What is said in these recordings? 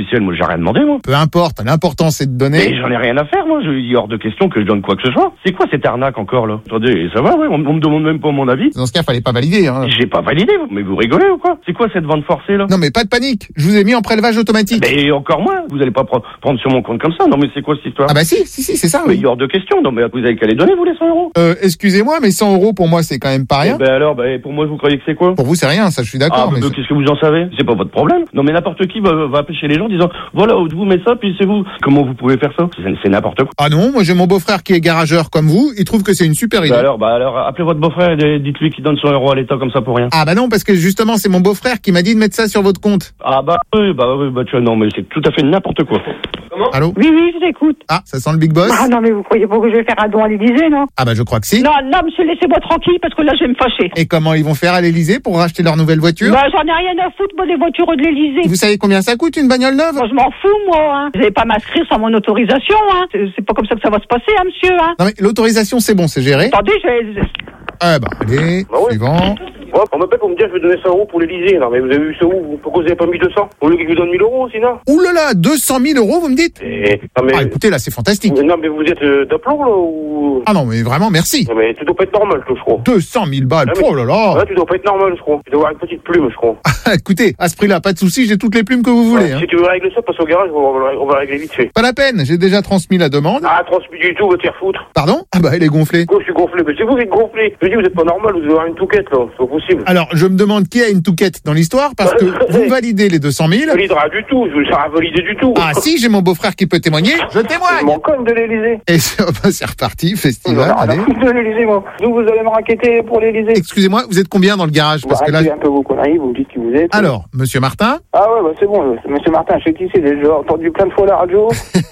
officiel, moi j'ai rien demandé, moi. Peu importe, l'important c'est de donner. Mais j'en ai rien à faire, moi. Il est hors de question que je donne quoi que ce soit. C'est quoi cette arnaque encore, là? Attendez, ça va, ouais, on me demande même pas mon avis. Dans ce cas, fallait pas valider, hein. J'ai pas validé, mais vous rigolez ou quoi? C'est quoi cette vente forcée, là? Non mais pas de panique, je vous ai mis en prélevage automatique. Mais encore moins, vous allez pas prendre sur mon compte comme ça. Non mais c'est quoi cette histoire? Ah bah si, c'est ça. Mais Oui. il est hors de question. Non mais vous avez qu'à les donner, vous, les 100 euros. Excusez-moi, mais 100 euros pour moi c'est quand même pas rien. Alors, pour moi, vous croyez que c'est quoi? Pour vous c'est rien, ça je suis d'accord. Ah, mais qu'est-ce que vous en savez? C'est pas votre problème. Non mais n'importe qui va appeler chez les gens en disant, voilà, vous mettez ça, puis c'est vous. Comment vous pouvez faire ça? C'est n'importe quoi. Ah non, moi j'ai mon beau-frère qui est garageur comme vous, il trouve que c'est une super idée. Alors, appelez votre beau-frère et dites-lui qu'il donne 100 euros à l'État comme ça pour rien. Ah bah non, parce que justement c'est mon beau-frère qui m'a dit de mettre ça sur votre compte. Ah oui, tu vois, non mais c'est tout à fait n'importe quoi. Comment? Allô? Oui, je t'écoute. Ah, ça sent le big boss? Ah non, mais vous croyez pas que je vais faire un don à l'Élysée, non? Ah bah je crois que si. Non, monsieur, laissez-moi tranquille, parce que là, je vais me fâcher. Et comment ils vont faire à l'Élysée pour racheter leur nouvelle voiture? Bah, j'en ai rien à foutre, moi, des voitures de l'Élysée. Vous savez combien ça coûte une bagnole neuve? Moi, je m'en fous, moi, hein. Vous n'allez pas m'inscrire sans mon autorisation, hein. C'est pas comme ça que ça va se passer, hein, monsieur, hein. Non mais l'autorisation c'est bon, c'est géré. Attendez, je vais... Ah bah allez, Bah ouais. suivant. Ouais, on m'appelle pour me dire que je vais donner 100 euros pour l'Élysée. Non, mais vous avez vu ça où? Pourquoi vous avez pas mis 200? Au lieu que je vous donne 1000 euros, sinon? Ouh là là, 200 000 euros vous me dites? Non, mais... Ah écoutez là c'est fantastique. Non, mais vous êtes d'aplomb, là, ou... Ah non mais vraiment merci. Non, mais tu dois pas être normal, je crois. 200 000 balles, Ah, mais- oh là là. Ouais, tu dois pas être normal, je crois. Tu dois avoir une petite plume, je crois. Écoutez, à ce prix-là, pas de souci, j'ai toutes les plumes que vous voulez. Ouais, Hein. Si tu veux régler ça, passe au garage, on va régler vite fait. Pas la peine, j'ai déjà transmis la demande. Ah, transmis du tout, va te faire foutre. Pardon? Ah bah elle est gonflée. Quoi, je suis gonflé? Mais c'est vous qui êtes gonflé. Je dis, vous êtes pas normal, vous devez avoir une touquette, là. C'est pas possible. Alors je me demande qui a une touquette dans l'histoire parce que vous validez les 200 000. Je validera du tout, je vais le faire valider du tout. Ah si, j'ai mon beau-frère qui peut témoigner, je Je témoigne. m'en conne de l'Élysée. Et c'est reparti, festival, allez. De l'Élysée, moi. Nous, vous allez me raqueter pour l'Élysée. Excusez-moi, vous êtes combien dans le garage? Parce que là... Arrêtez un peu vos conneries, vous me dites qui vous êtes. Alors, monsieur Martin? Ah ouais, bah c'est bon, monsieur Martin, je sais qui c'est, j'ai déjà entendu plein de fois la radio.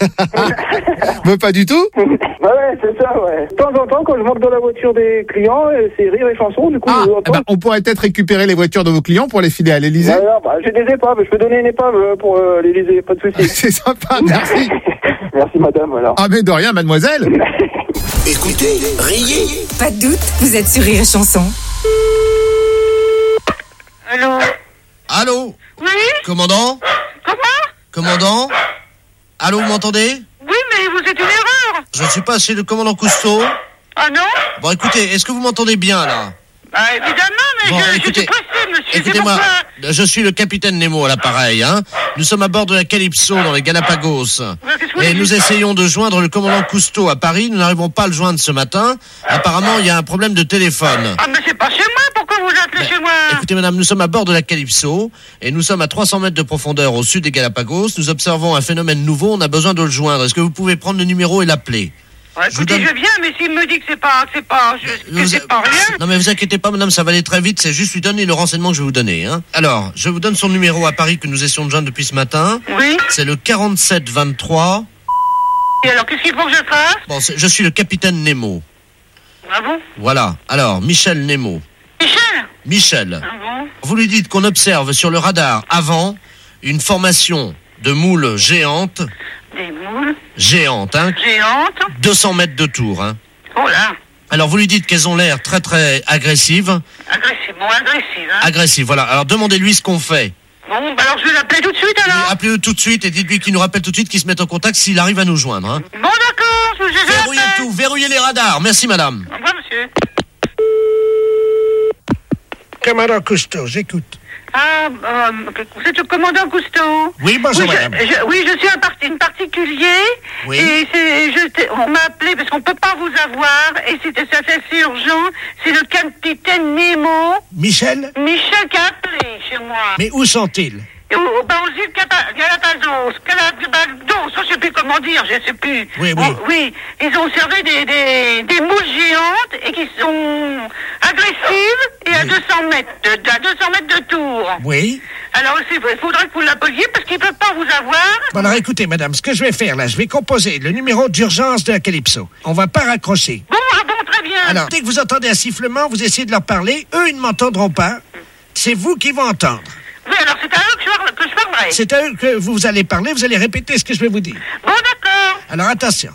Mais pas du tout? Ouais, c'est ça, ouais. De temps en temps, quand je monte dans la voiture des clients, c'est rire et chanson, du coup, Ah, je eh ben, on pourrait peut-être récupérer les voitures de vos clients pour les filer à l'Élysée. Alors, bah, j'ai des épaves, je peux donner une épave pour l'Élysée, pas de soucis. C'est sympa, merci. Merci madame, alors. Ah mais de rien, mademoiselle. Écoutez, riez. Pas de doute, vous êtes sur Rire et Chanson. Allô? Allô? Oui? Commandant? Comment? Commandant? Allô, vous m'entendez? Oui, mais vous êtes une erreur. Je ne suis pas chez le commandant Cousteau. Ah non? Bon, écoutez, est-ce que vous m'entendez bien, là? Bah évidemment, mais Bon, je écoutez, suis pressé, monsieur. C'est Écoutez-moi, pourquoi... je suis le capitaine Nemo à l'appareil, hein. Nous sommes à bord de la Calypso dans les Galapagos. qu'est-ce que vous Et dites? nous essayons de joindre le commandant Cousteau à Paris. Nous n'arrivons pas à le joindre ce matin. Apparemment, il y a un problème de téléphone. Ah mais c'est pas chez moi, pourquoi vous appelez chez moi? Écoutez, madame, nous sommes à bord de la Calypso et nous sommes à 300 mètres de profondeur au sud des Galapagos. Nous observons un phénomène nouveau. On a besoin de le joindre. Est-ce que vous pouvez prendre le numéro et l'appeler? Ouais, écoutez, je viens, mais s'il me dit que c'est pas rien... Non mais vous inquiétez pas, madame, ça va aller très vite. C'est juste lui donner le renseignement que je vais vous donner. Hein. Alors, je vous donne son numéro à Paris que nous essayons de joindre depuis ce matin. Oui. C'est le 4723. Et alors, qu'est-ce qu'il faut que je fasse? Bon, je suis le capitaine Nemo. Ah bon? Voilà. Alors, Michel Nemo. Michel. Ah bon? Vous lui dites qu'on observe sur le radar avant une formation de moules géantes. Des moules? Géantes, hein. Géantes? 200 mètres de tour, hein. Oh là! Alors, vous lui dites qu'elles ont l'air très très agressives. Agressive, hein? Agressives, voilà. Alors, demandez-lui ce qu'on fait. Bon, bah alors je vais l'appeler tout de suite alors. Appelez-le tout de suite et dites-lui qu'il nous rappelle tout de suite, qu'il se mette en contact s'il arrive à nous joindre, hein. Bon d'accord, je vais Verrouillez tout, verrouillez les radars. Merci, madame. Au revoir, monsieur. Commandant Cousteau, j'écoute. Ah, vous êtes le commandant Cousteau? Oui, bonjour, madame. Oui, je suis un particulier. Oui. Et on m'a appelé parce qu'on peut pas vous avoir. Et ça c'est assez urgent. C'est le capitaine Nemo. Michel? Michel qui a appelé chez moi. Mais où sont-ils? Aux îles Galapagos, je sais plus comment dire, je sais plus. Oui. Oui, ils ont observé des moules géantes et qui sont agressives et à 200 mètres de tour. Oui. Alors, il faudrait que vous l'appeliez parce qu'ils ne peuvent pas vous avoir. Bon, alors écoutez, madame, ce que je vais faire là, je vais composer le numéro d'urgence de la Calypso. On va pas raccrocher. Bon, très bien. Alors, dès que vous entendez un sifflement, vous essayez de leur parler. Eux, ils ne m'entendront pas. C'est vous qui vont entendre. Oui, alors c'est à eux que je parlerai. C'est à eux que vous allez parler, vous allez répéter ce que je vais vous dire. Bon, d'accord. Alors, attention.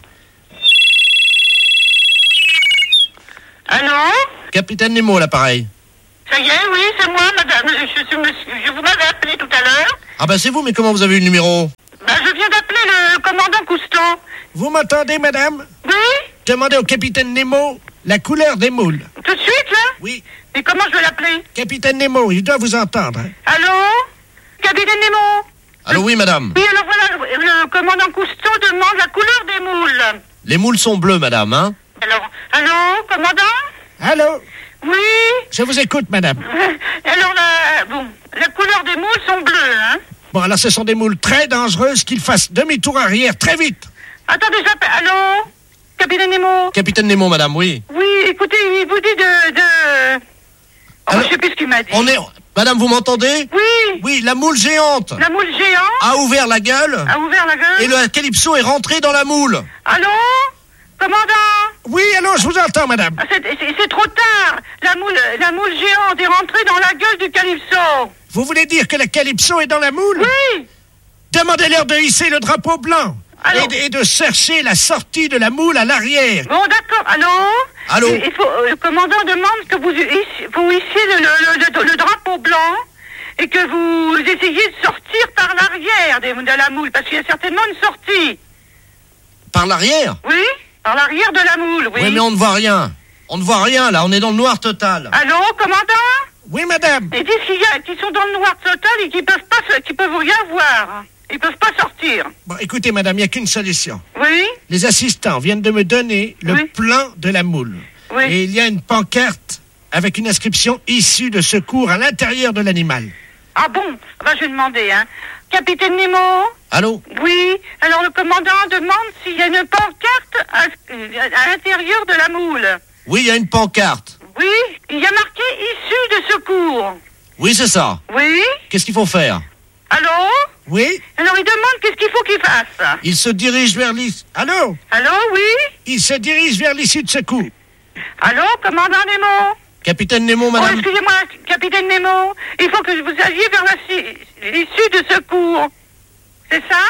Allô? Capitaine Nemo à l'appareil. Ça y est, oui, c'est moi, madame. Je vous m'avais appelé tout à l'heure. Ah bah c'est vous, mais comment vous avez eu le numéro? j'entends. Vous m'entendez, madame? Oui? Demandez au capitaine Nemo la couleur des moules. Tout de suite, là? Oui. Et comment je vais l'appeler? Capitaine Nemo, il doit vous entendre. Hein. Allô? Capitaine Nemo? Allô, oui, madame. Oui, alors voilà, le commandant Cousteau demande la couleur des moules. Les moules sont bleues, madame, hein? Alors, allô, commandant? Allô? Oui? Je vous écoute, madame. Alors, la couleur des moules sont bleues, hein? Bon, alors ce sont des moules très dangereuses qu'il fasse demi-tour arrière très vite. Attendez, j'appelle. Allô? Capitaine Nemo? Capitaine Nemo, madame, oui. Oui, écoutez, il vous dit de... Oh, Alors, je sais plus ce qu'il m'a dit. Madame, vous m'entendez? Oui, Oui, la moule géante la moule géante a ouvert la gueule a ouvert la gueule. et le Calypso est rentré dans la moule. Allô? Commandant? Oui, allô, je vous entends, madame. Ah, c'est trop tard. La moule géante est rentrée dans la gueule du Calypso. Vous voulez dire que la Calypso est dans la moule? Oui. Demandez-leur de hisser le drapeau blanc. Allô? Et de chercher la sortie de la moule à l'arrière. Bon, d'accord. Allô? Allô? Il faut, le commandant demande que vous hissiez le drapeau blanc et que vous essayiez de sortir par l'arrière de la moule, parce qu'il y a certainement une sortie. Par l'arrière? Oui? Par l'arrière de la moule, oui. Oui, mais on ne voit rien. On ne voit rien, là. On est dans le noir total. Allô, commandant? Oui, madame. Ils disent qu'ils sont dans le noir total et qu'ils peuvent rien voir. Ils peuvent pas sortir. Bon, écoutez, madame, il n'y a qu'une solution. Oui? Les assistants viennent de me donner le Oui. plan de la moule. Oui. Et il y a une pancarte avec une inscription issue de secours à l'intérieur de l'animal. Ah bon? Bah, je vais demander, hein. Capitaine Nemo? Allô? Oui. Alors, le commandant demande s'il y a une pancarte à l'intérieur de la moule. Oui, il y a une pancarte. Oui? Il y a marqué « Issue de secours ». Oui, c'est ça. Oui? Qu'est-ce qu'il faut faire? Allô? Oui? Alors, il demande qu'est-ce qu'il faut qu'il fasse. Il se dirige vers l'issue. Allô? Allô, oui? Il se dirige vers l'issue de secours. Allô, commandant Nemo? Capitaine Nemo, Oh, madame. excusez-moi, capitaine Nemo. Il faut que vous alliez vers l'issue de secours. C'est ça?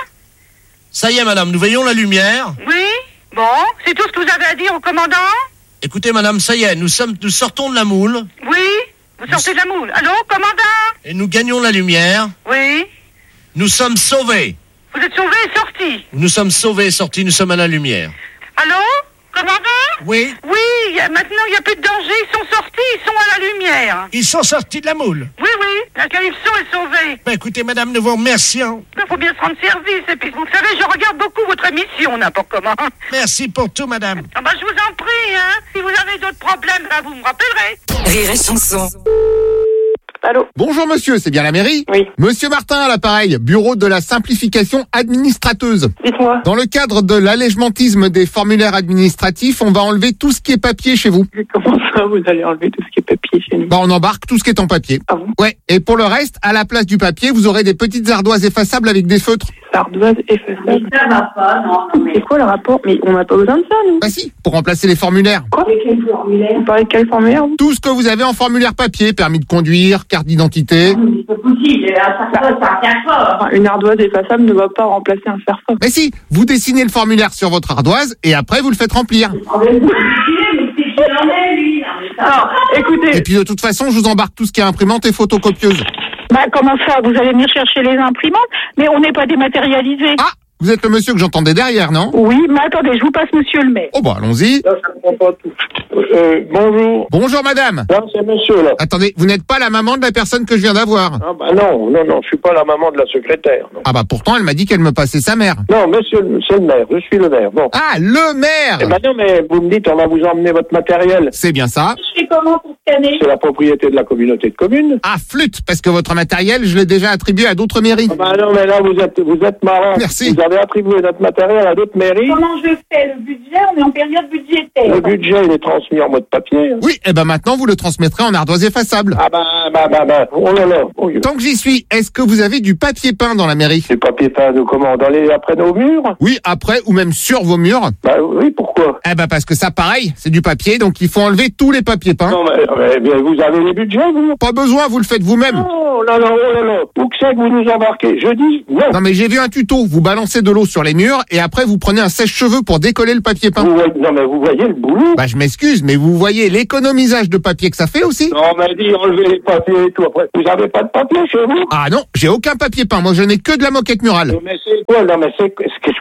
Ça y est, madame, nous voyons la lumière. Oui? Bon, c'est tout ce que vous avez à dire au commandant? Écoutez, madame, ça y est, nous sortons de la moule Oui? Vous sortez de la moule. Allô, commandant? et nous gagnons la lumière. Oui? Nous sommes sauvés. Vous êtes sauvé et sorti. Nous sommes sauvés et sortis, nous sommes à la lumière. Allô? Commandant? Oui? Oui, maintenant il n'y a plus de danger, ils sont sortis, ils sont à la lumière. Ils sont sortis de la moule. Oui, oui, la Calypso est sauvée. Ben, écoutez, madame, nous vous remercions. Il faut bien se rendre service, et puis vous savez, je regarde beaucoup votre émission, n'importe comment. Merci pour tout, madame. Ah bah, je vous en prie, hein. Si vous avez d'autres problèmes, là, vous me rappellerez. Rire et chanson. Allô? Bonjour monsieur, c'est bien la mairie? Oui. Monsieur Martin à l'appareil, bureau de la simplification administrateuse. Dites-moi. Dans le cadre de l'allègementisme des formulaires administratifs, on va enlever tout ce qui est papier chez vous. Comment ça, vous allez enlever tout ce qui est papier chez nous? Bah on embarque tout ce qui est en papier. Ah bon? Ouais, et pour le reste, à la place du papier, vous aurez des petites ardoises effaçables avec des feutres. Ardoise effaçable. Ça va pas, non. C'est quoi le rapport? Mais on n'a pas besoin de ça, nous. Bah si, pour remplacer les formulaires. Quoi? Quel formulaire? Vous parlez de quel formulaire, vous? Tout ce que vous avez en formulaire papier, permis de conduire, carte d'identité. C'est pas possible, ça tient pas. Enfin, une ardoise effaçable ne va pas remplacer un fer-fort. Mais si, vous dessinez le formulaire sur votre ardoise et après vous le faites remplir. Mais c'est qui en est, lui? Non, mais ça va pas. Écoutez, Et puis de toute façon, je vous embarque tout ce qui est imprimante et photocopieuse. Bah, comment ça? Vous allez venir chercher les imprimantes? Mais on n'est pas dématérialisé. Ah, vous êtes le monsieur que j'entendais derrière, non? Oui, mais attendez, je vous passe monsieur le maire. Oh bah allons-y. là, je comprends pas tout. Bonjour. Bonjour madame. Là, c'est monsieur, là. Attendez, vous n'êtes pas la maman de la personne que je viens d'avoir. Ah, bah non, je suis pas la maman de la secrétaire. Non, Ah bah pourtant elle m'a dit qu'elle me passait sa mère. non monsieur, c'est le maire, je suis le maire. Bon. Ah, le maire. Eh ben non, mais vous me dites, on va vous emmener votre matériel. C'est bien ça. Je fais comment pour scanner? C'est la propriété de la communauté de communes. Ah, flûte, parce que votre matériel, je l'ai déjà attribué à d'autres mairies. Ah bah non, mais là, vous êtes marrant. Merci. Vous avez attribué notre matériel à d'autres mairies. Comment je fais le budget? On est en période budgétaire. Le budget, il est transmis en mode papier. Oui, et ben maintenant vous le transmettrez en ardoise effaçable. Ah bah, oh là là. Oh, Tant que j'y suis, est-ce que vous avez du papier peint dans la mairie? c'est papier peint de comment? Après nos murs? Oui, après ou même sur vos murs. Bah oui, pourquoi? Eh ben parce que ça, pareil, c'est du papier, donc il faut enlever tous les papiers peints. Non, mais vous avez les budgets, vous? Pas besoin, vous le faites vous-même. Oh là là, oh là là. Où que c'est que vous nous embarquez? Je dis non. Non mais j'ai vu un tuto, vous balancez de l'eau sur les murs et après vous prenez un sèche-cheveux pour décoller le papier peint. Non, mais vous voyez le boulot? Bah je m'excuse, mais vous voyez l'économisage de papier que ça fait aussi? Non, mais dit enlever les papiers et tout. Après, vous avez pas de papier chez vous? Ah non, j'ai aucun papier peint, moi je n'ai que de la moquette murale. Mais c'est quoi? Non, mais qu'est-ce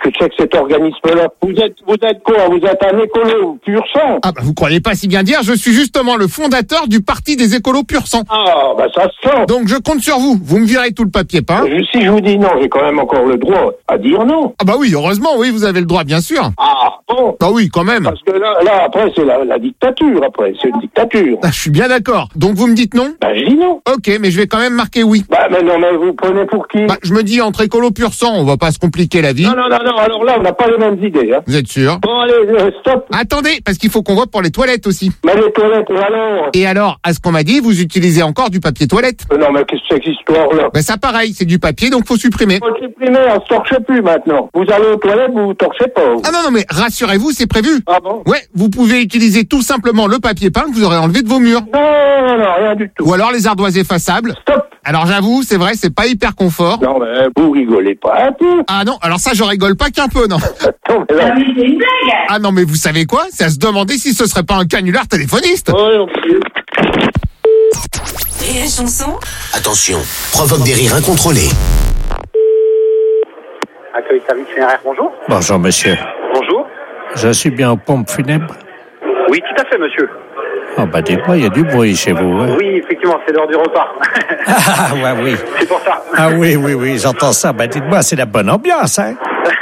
que c'est que cet organisme-là? Vous êtes quoi? Vous êtes un écolo pur sang? Ah bah vous croyez pas si bien dire, je suis justement le fondateur du parti des écolos pur sang. Ah, bah ça se sent. Donc je compte sur vous, vous me virez tout le papier peint. Si je vous dis non, j'ai quand même encore le droit à dire non. Ah bah oui, heureusement, oui, vous avez le droit, bien sûr. Ah, bon. Bah oui, quand même. Parce que là après, c'est la dictature, après. C'est une dictature. Ah, je suis bien d'accord. Donc vous me dites non? Bah, je dis non. Ok, mais je vais quand même marquer oui. Bah, mais non, mais vous prenez pour qui? Bah, je me dis, entre écolo pur sang, on va pas se compliquer la vie. Non, alors là, on n'a pas les mêmes idées, hein. Vous êtes sûr? Bon, allez, stop. Attendez, parce qu'il faut qu'on voit pour les toilettes aussi. Mais les toilettes, et alors? Et alors, à ce qu'on m'a dit, vous utilisez encore du papier toilette? Non, mais qu'est-ce que c'est que cette histoire-là? Ben ça pareil, c'est du papier, donc faut supprimer. Faut supprimer, on se torche plus maintenant. Vous allez aux toilettes, vous torchez pas. Vous. Ah non, mais rassurez-vous, c'est prévu. Ah bon? Ouais, vous pouvez utiliser tout simplement le papier peint que vous aurez enlevé de vos murs. Non, rien du tout. Ou alors les ardoises effaçables. Stop. Alors j'avoue, c'est vrai, c'est pas hyper confort. Non, mais vous rigolez pas un peu. Ah non, alors ça, je rigole pas qu'un peu, non. Attends, mais là... Ah, mais c'est une blague. Ah non, mais vous savez quoi? C'est à se demander si ce serait pas un canular téléphoniste. Ouais, on peut... Rire et chanson. Attention, provoque des rires incontrôlés. Accueil service funéraire, bonjour. Bonjour, monsieur. Bonjour. Je suis bien aux pompes funèbres? Oui, tout à fait, monsieur. Oh, bah, dites-moi, il y a du bruit chez vous, hein? Oui, effectivement, c'est l'heure du repas. Ah, ouais, oui. C'est pour ça. Ah, oui, j'entends ça. Bah, dites-moi, c'est la bonne ambiance, hein?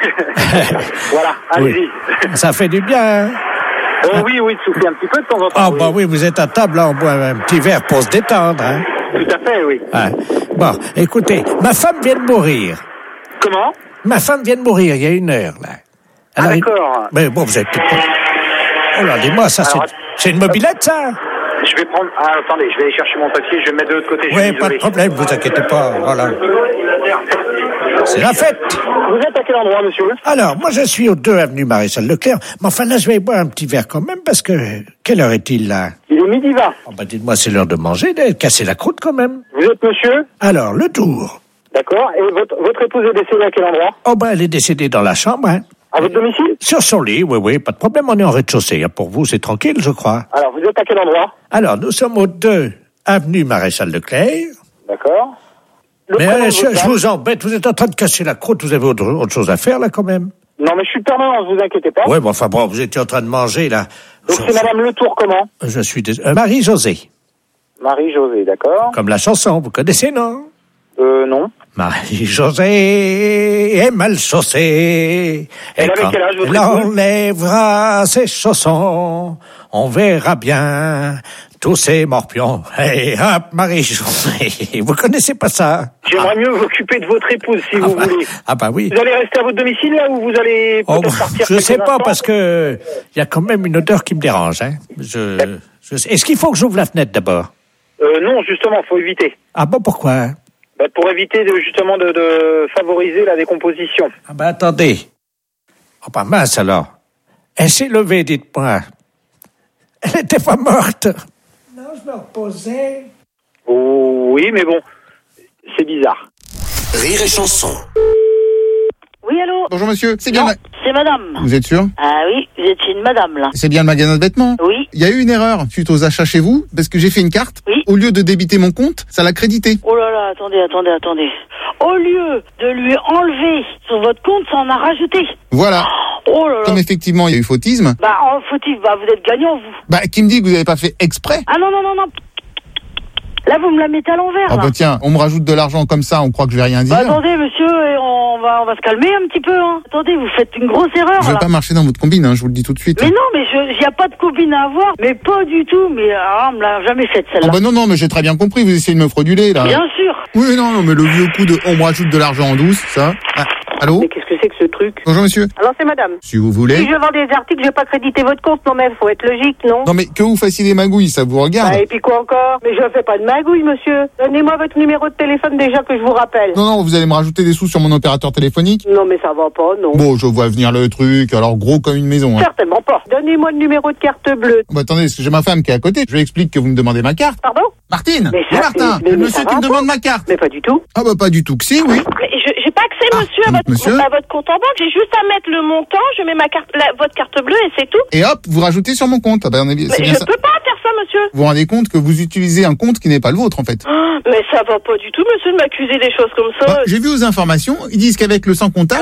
Voilà, allez-y. Oui. Ça fait du bien, hein? Oui, de souffler un petit peu de temps en temps. Ah, bah oui, vous êtes à table, là, on boit un petit verre pour se détendre, hein? Tout à fait, oui. Ah. Bon, écoutez, ma femme vient de mourir. Comment? Ma femme vient de mourir il y a 1 heure, là. Ah, d'accord. Mais bon, vous êtes tout... Oh là, dis-moi, ça, Alors, c'est une mobilette, ça? Je vais prendre... Ah, attendez, je vais aller chercher mon papier, je vais me mettre de l'autre côté. Oui, pas de problème, vous inquiétez pas, voilà. C'est la fête. Vous êtes à quel endroit, monsieur? Alors, moi, je suis au 2 avenue Maréchal Leclerc, mais enfin, là, je vais boire un petit verre quand même, parce que... Quelle heure est-il, là? Il est midi 20. Oh, bah, dites-moi, c'est l'heure de manger, de casser la croûte, quand même. Vous êtes monsieur? Alors, le tour. D'accord. Et votre épouse est décédée à quel endroit? Oh, ben, elle est décédée dans la chambre, hein. À votre domicile? Sur son lit, oui, pas de problème, on est en rez-de-chaussée. Hein. Pour vous, c'est tranquille, je crois. Alors, vous êtes à quel endroit? Alors, nous sommes au 2 avenue Maréchal Leclerc. D'accord. Mais je vous embête, vous êtes en train de casser la croûte, vous avez autre chose à faire, là, quand même? Non, mais je suis permanent, ne vous inquiétez pas. Oui, bon, enfin, bon, vous étiez en train de manger, là. Donc, c'est Madame Le Tour, comment? Je suis désolé. Marie-Josée. Marie-Josée, d'accord. Comme la chanson, vous connaissez, non? Non. Marie-Josée est mal chaussée. Elle avait quel âge, votre elle enlèvera ses chaussons, on verra bien tous ces morpions. Hey, hop, Marie-Josée. Vous connaissez pas ça? J'aimerais mieux m'occuper de votre épouse, si vous voulez. Ah bah oui. Vous allez rester à votre domicile, là, ou vous allez peut-être partir? Je sais pas, parce que il y a quand même une odeur qui me dérange, hein. Est-ce qu'il faut que j'ouvre la fenêtre d'abord? Non, justement, faut éviter. Ah bon, pourquoi? Bah, pour éviter justement de favoriser la décomposition. Ah bah attendez. Oh bah mince alors. Elle s'est levée, dites-moi. Elle était pas morte. Non, je me reposais. Oh, oui, mais bon, c'est bizarre. Rire et chanson. Oui, allô? Bonjour monsieur, c'est bien... Non, c'est madame. Vous êtes sûr? Ah oui, vous êtes une madame, là. C'est bien le magasin de vêtements? Oui. Il y a eu une erreur suite aux achats chez vous, parce que j'ai fait une carte. Oui. Au lieu de débiter mon compte, ça l'a crédité. Oh là là, attendez. Au lieu de lui enlever sur votre compte, ça en a rajouté. Voilà. Oh là là. Comme effectivement il y a eu fautisme, Bah, en fautif, bah, vous êtes gagnant, vous. qui me dit que vous n'avez pas fait exprès? Ah non. Là, vous me la mettez à l'envers, Ah là. bah tiens, on me rajoute de l'argent comme ça, on croit que je vais rien dire. Bah, attendez, monsieur, et on va se calmer un petit peu, hein. Attendez, vous faites une grosse erreur, Je vais là. pas marcher dans votre combine, je vous le dis tout de suite. Mais non, mais y a pas de combine à avoir, mais pas du tout, mais on me l'a jamais faite, Ah celle-là. bah non, mais j'ai très bien compris, vous essayez de me frauduler, là. Bien sûr. Oui, non, mais le vieux coup de on me rajoute de l'argent en douce, ça. Ah, allô? Mais qu'est-ce que c'est que ce truc? Bonjour monsieur. Alors, c'est madame. Si vous voulez. Si je vends des articles, je vais pas créditer votre compte, non, mais faut être logique, non? Non mais que vous fassiez des magouilles, ça vous regarde. Ah, et puis quoi encore? Mais je fais pas de magouille, monsieur. Donnez-moi votre numéro de téléphone déjà que je vous rappelle. Non, vous allez me rajouter des sous sur mon opérateur téléphonique. Non, mais ça va pas, non. Bon, je vois venir le truc, alors gros comme une maison. Certainement pas. Donnez-moi le numéro de carte bleue. Bah attendez, parce que j'ai ma femme qui est à côté. Je lui explique que vous me demandez ma carte. Pardon? Martine, Mais c'est ça, Martin, mais le ça monsieur va qui me pas. demande ma carte. Mais pas du tout. Ah bah pas du tout que si, oui. Mais j'ai pas accès, monsieur, monsieur à votre compte en banque. J'ai juste à mettre le montant, je mets votre carte bleue et c'est tout. Et hop, vous rajoutez sur mon compte. Ah bah, c'est Mais bien je ça. peux pas faire ça, monsieur. Vous vous rendez compte que vous utilisez un compte qui n'est pas le vôtre en fait. Mais ça va pas du tout, monsieur, de m'accuser des choses comme ça. Bah, j'ai vu aux informations, ils disent qu'avec le sans contact. Ah bah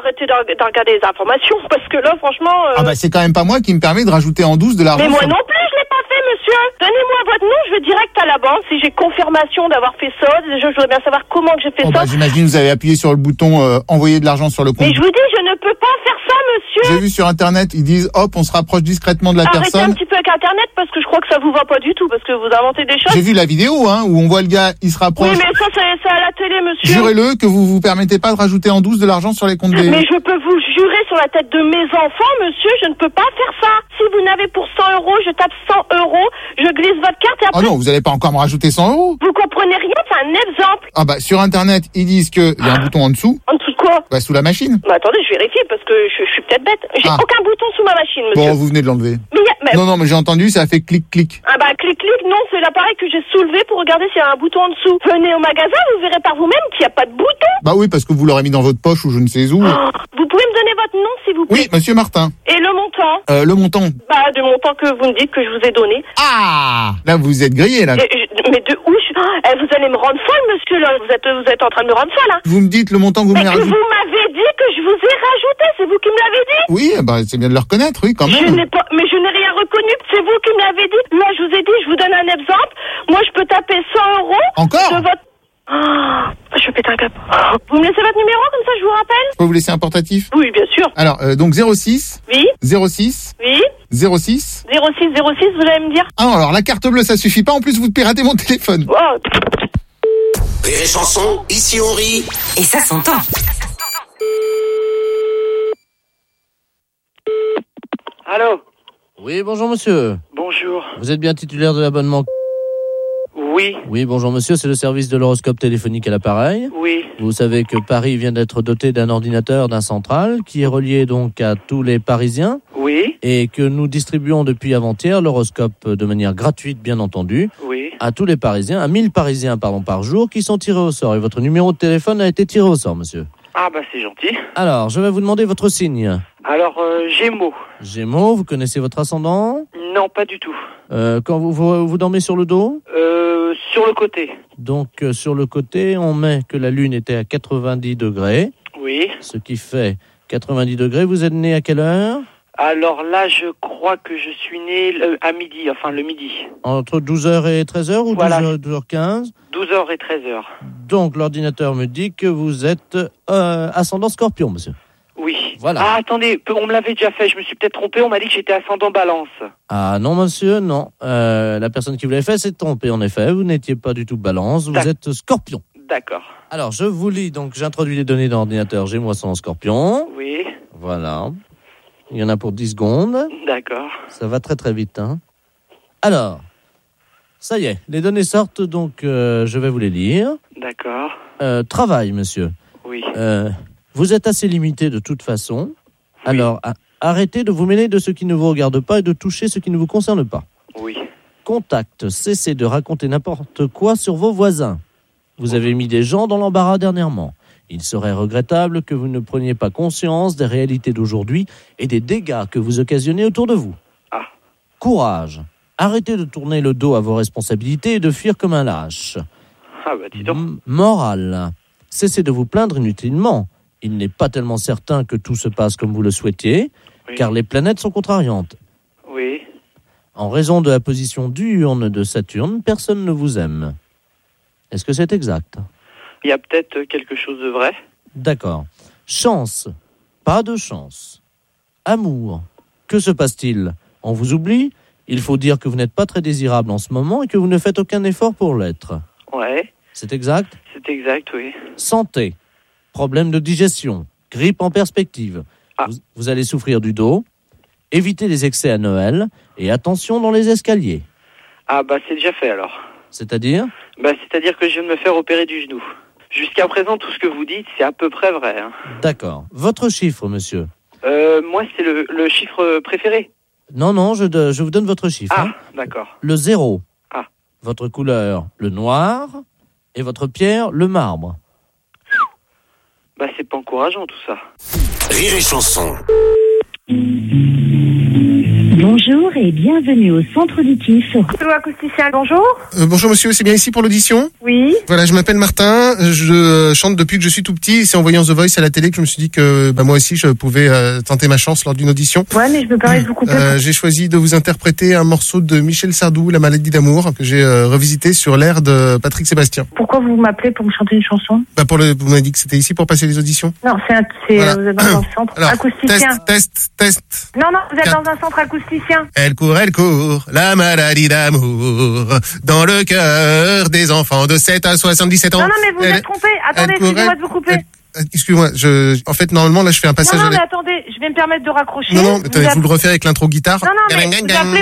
arrêter de regarder les informations, parce que là, franchement... Ah bah c'est quand même pas moi qui me permet de rajouter en douce de l'argent. Mais moi non plus, je l'ai pas fait, monsieur. Donnez-moi votre nom, je vais direct à la banque, si j'ai confirmation d'avoir fait ça. Déjà, je voudrais bien savoir comment que j'ai fait ça. Bah, j'imagine vous avez appuyé sur le bouton envoyer de l'argent sur le compte. Mais je vous dis, je ne peux pas faire ça, monsieur. J'ai vu sur internet, ils disent hop, on se rapproche discrètement de la personne. Arrêtez un petit peu avec internet, parce que je crois que ça vous va pas du tout, parce que vous inventez des choses. J'ai vu la vidéo, hein, où on voit le gars, il se rapproche. Oui, mais ça, c'est à la télé, monsieur. Jurez-le que vous permettez pas de rajouter en douce de l'argent sur les comptes des... Mais je peux vous jurer sur la tête de mes enfants, monsieur, je ne peux pas faire ça. Si vous n'avez pour 100 €, je tape 100 €, je glisse votre carte et après... Oh non, vous allez pas encore me rajouter 100 €. Vous comprenez rien, c'est un exemple. Ah bah, sur internet, ils disent qu'il y a un bouton en dessous. En dessous de quoi? Bah, sous la machine. Bah attendez, je vérifie, parce que je suis peut-être bête. J'ai aucun bouton sous ma machine, monsieur. Bon, vous venez de l'enlever. Mais Non, mais j'ai entendu, ça a fait clic-clic. Ah bah clic-clic, non, c'est l'appareil que j'ai soulevé pour regarder s'il y a un bouton en dessous. Venez au magasin, vous verrez par vous-même qu'il n'y a pas de bouton. Bah oui, parce que vous l'aurez mis dans votre poche ou je ne sais où. Vous pouvez me donner votre nom, s'il vous plaît? Oui, monsieur Martin. Et le montant? Le montant. Bah, du montant que vous me dites que je vous ai donné. Ah! Là, vous êtes grillé, là. Mais de où vous allez me rendre folle, monsieur, là. Vous êtes en train de me rendre folle, hein. Vous me dites le montant que vous m'avez rajouté. Vous m'avez dit que je vous ai rajouté, c'est vous qui me l'avez dit? Oui, bah, c'est bien de le reconnaître, oui, quand même. Mais je n'ai rien reconnu, c'est vous qui me l'avez dit. Là, je vous ai dit, je vous donne un exemple. Moi, je peux taper 100 €. Encore? De votre... je pète un cap. Vous me laissez votre numéro, comme ça, je vous rappelle? Je peux vous laisser un portatif? Oui, bien sûr. Alors, donc 06. Oui. 06. Oui. 06. 06, vous allez me dire? Ah, alors, la carte bleue, ça suffit pas. En plus, vous piratez mon téléphone. Oh. Rire et chanson, ici on rit. Et ça s'entend. Allô? Oui, bonjour monsieur. Bonjour. Vous êtes bien titulaire de l'abonnement? Oui. Oui, bonjour monsieur, c'est le service de l'horoscope téléphonique à l'appareil. Oui. Vous savez que Paris vient d'être doté d'un ordinateur, d'un central, qui est relié donc à tous les Parisiens. Oui. Et que nous distribuons depuis avant-hier l'horoscope de manière gratuite, bien entendu. Oui. À tous les Parisiens, à 1000 Parisiens par jour, qui sont tirés au sort. Et votre numéro de téléphone a été tiré au sort, monsieur. Ah bah c'est gentil. Alors, je vais vous demander votre signe. Alors, Gémeaux. Gémeaux, vous connaissez votre ascendant? Non, pas du tout. Quand vous dormez sur le dos? Sur le côté. Donc, sur le côté, on met que la Lune était à 90 degrés. Oui. Ce qui fait 90 degrés. Vous êtes né à quelle heure? Alors là, je crois que je suis né à midi, enfin le midi. Entre 12h et 13h ou voilà. 12h15? 12h et 13h. Donc, l'ordinateur me dit que vous êtes ascendant Scorpion, monsieur. Oui. Voilà. Ah, attendez, on me l'avait déjà fait, je me suis peut-être trompé, on m'a dit que j'étais ascendant Balance. Ah non, monsieur, non. La personne qui vous l'a fait s'est trompée, en effet. Vous n'étiez pas du tout Balance, vous êtes Scorpion. D'accord. Alors, je vous lis, donc j'introduis les données dans l'ordinateur. J'ai moi son Scorpion. Oui. Voilà. Il y en a pour 10 secondes. D'accord. Ça va très très vite, hein. Alors, ça y est, les données sortent, donc je vais vous les lire. D'accord. Travail, monsieur. Oui. Vous êtes assez limité de toute façon. Oui. Alors, arrêtez de vous mêler de ce qui ne vous regarde pas et de toucher ce qui ne vous concerne pas. Oui. Contact, cessez de raconter n'importe quoi sur vos voisins. Vous avez mis des gens dans l'embarras dernièrement. Il serait regrettable que vous ne preniez pas conscience des réalités d'aujourd'hui et des dégâts que vous occasionnez autour de vous. Ah. Courage. Arrêtez de tourner le dos à vos responsabilités et de fuir comme un lâche. Ah bah dis donc. Morale. Cessez de vous plaindre inutilement. Il n'est pas tellement certain que tout se passe comme vous le souhaitiez, oui. Car les planètes sont contrariantes. Oui. En raison de la position diurne de Saturne, personne ne vous aime. Est-ce que c'est exact ? Il y a peut-être quelque chose de vrai. D'accord. Chance. Pas de chance. Amour. Que se passe-t-il ? On vous oublie ? Il faut dire que vous n'êtes pas très désirable en ce moment et que vous ne faites aucun effort pour l'être. Ouais. C'est exact ? C'est exact, oui. Santé. Problème de digestion. Grippe en perspective. Ah. Vous allez souffrir du dos. Évitez les excès à Noël. Et attention dans les escaliers. Ah bah c'est déjà fait alors. C'est-à-dire ? Bah c'est-à-dire que je viens de me faire opérer du genou. Jusqu'à présent, tout ce que vous dites, c'est à peu près vrai. Hein. D'accord. Votre chiffre, monsieur ? Moi, c'est le chiffre préféré. Non, je vous donne votre chiffre. Ah, hein. D'accord. Le 0. Ah. Votre couleur, le noir. Et votre pierre, le marbre. Bah, c'est pas encourageant, tout ça. Rire et chanson. Bonjour et bienvenue au centre auditif. Acousticien, bonjour. Bonjour monsieur, c'est bien ici pour l'audition ? Oui. Voilà, je m'appelle Martin, je chante depuis que je suis tout petit. C'est en voyant The Voice à la télé que je me suis dit que moi aussi je pouvais tenter ma chance lors d'une audition. Ouais, mais je me permets de vous couper. J'ai choisi de vous interpréter un morceau de Michel Sardou, La maladie d'amour, que j'ai revisité sur l'air de Patrick Sébastien. Pourquoi vous m'appelez pour me chanter une chanson ? Vous m'avez dit que c'était ici pour passer les auditions ? Non, Voilà. vous êtes dans un centre Alors, acousticien. Test. Non, vous êtes dans un centre acousticien. Elle court, la maladie d'amour, dans le cœur des enfants de 7 à 77 ans. Non, mais vous êtes trompé. Attendez, excusez-moi de vous couper. Excusez-moi, en fait, normalement, là, je fais un passage Non, mais attendez, je vais me permettre de raccrocher. Non, attendez, je vous le refais avec l'intro guitare. Non, mais vous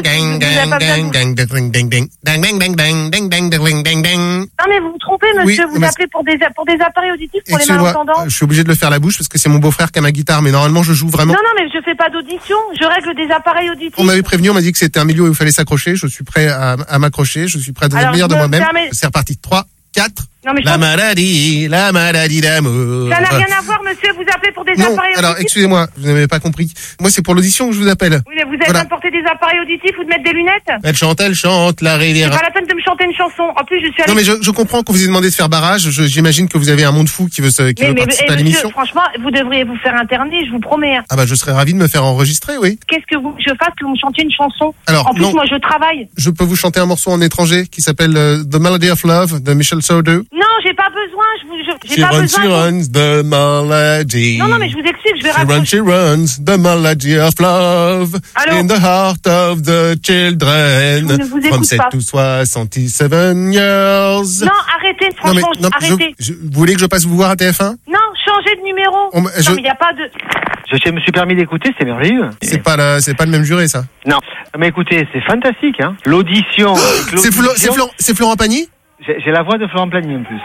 Non, mais vous vous trompez, monsieur, vous appelez pour des appareils auditifs pour les malentendants. Je suis obligé de le faire à la bouche parce que c'est mon beau-frère qui a ma guitare, mais normalement, je joue vraiment. Non, mais je fais pas d'audition, je règle des appareils auditifs. On m'avait prévenu, on m'a dit que c'était un milieu où il fallait s'accrocher, je suis prêt à m'accrocher, je suis prêt à donner le meilleur de moi-même. C'est reparti. 3, 4. Non, mais la maladie d'amour. Ça n'a rien à voir, monsieur, vous appelez pour des appareils auditifs. Alors, excusez-moi, vous n'avez pas compris. Moi, c'est pour l'audition que je vous appelle. Oui, mais vous avez besoin de porter des appareils auditifs ou de mettre des lunettes? Elle chante, la rivière. C'est pas la peine de me chanter une chanson. En plus, je suis allée... Non, mais je comprends qu'on vous ait demandé de faire barrage. J'imagine que vous avez un monde fou qui veut participer à l'émission. Franchement, vous devriez vous faire interner, je vous promets. Ah bah, je serais ravi de me faire enregistrer, oui. Qu'est-ce que je fasse que vous me chantiez une chanson? Alors, en plus, moi, je travaille. Je peux vous chanter un morceau en étranger qui s'appelle The Melody of Love de Michel Sardou. Non, j'ai pas besoin. J'ai pas besoin. She runs the melody. Non, mais je vous explique, je vais raconter. She runs the melody of love in the heart of the children from 7 to 67 years. Non, arrêtez, franchement, arrêtez. Vous voulez que je passe vous voir à TF1? Non, changez de numéro. Non, mais il n'y a pas de... Je me suis permis d'écouter, c'est merveilleux. C'est pas le même juré, ça. Non, mais écoutez, c'est fantastique, hein. L'audition. C'est Florent Pagny? J'ai la voix de Florent Pagny en plus.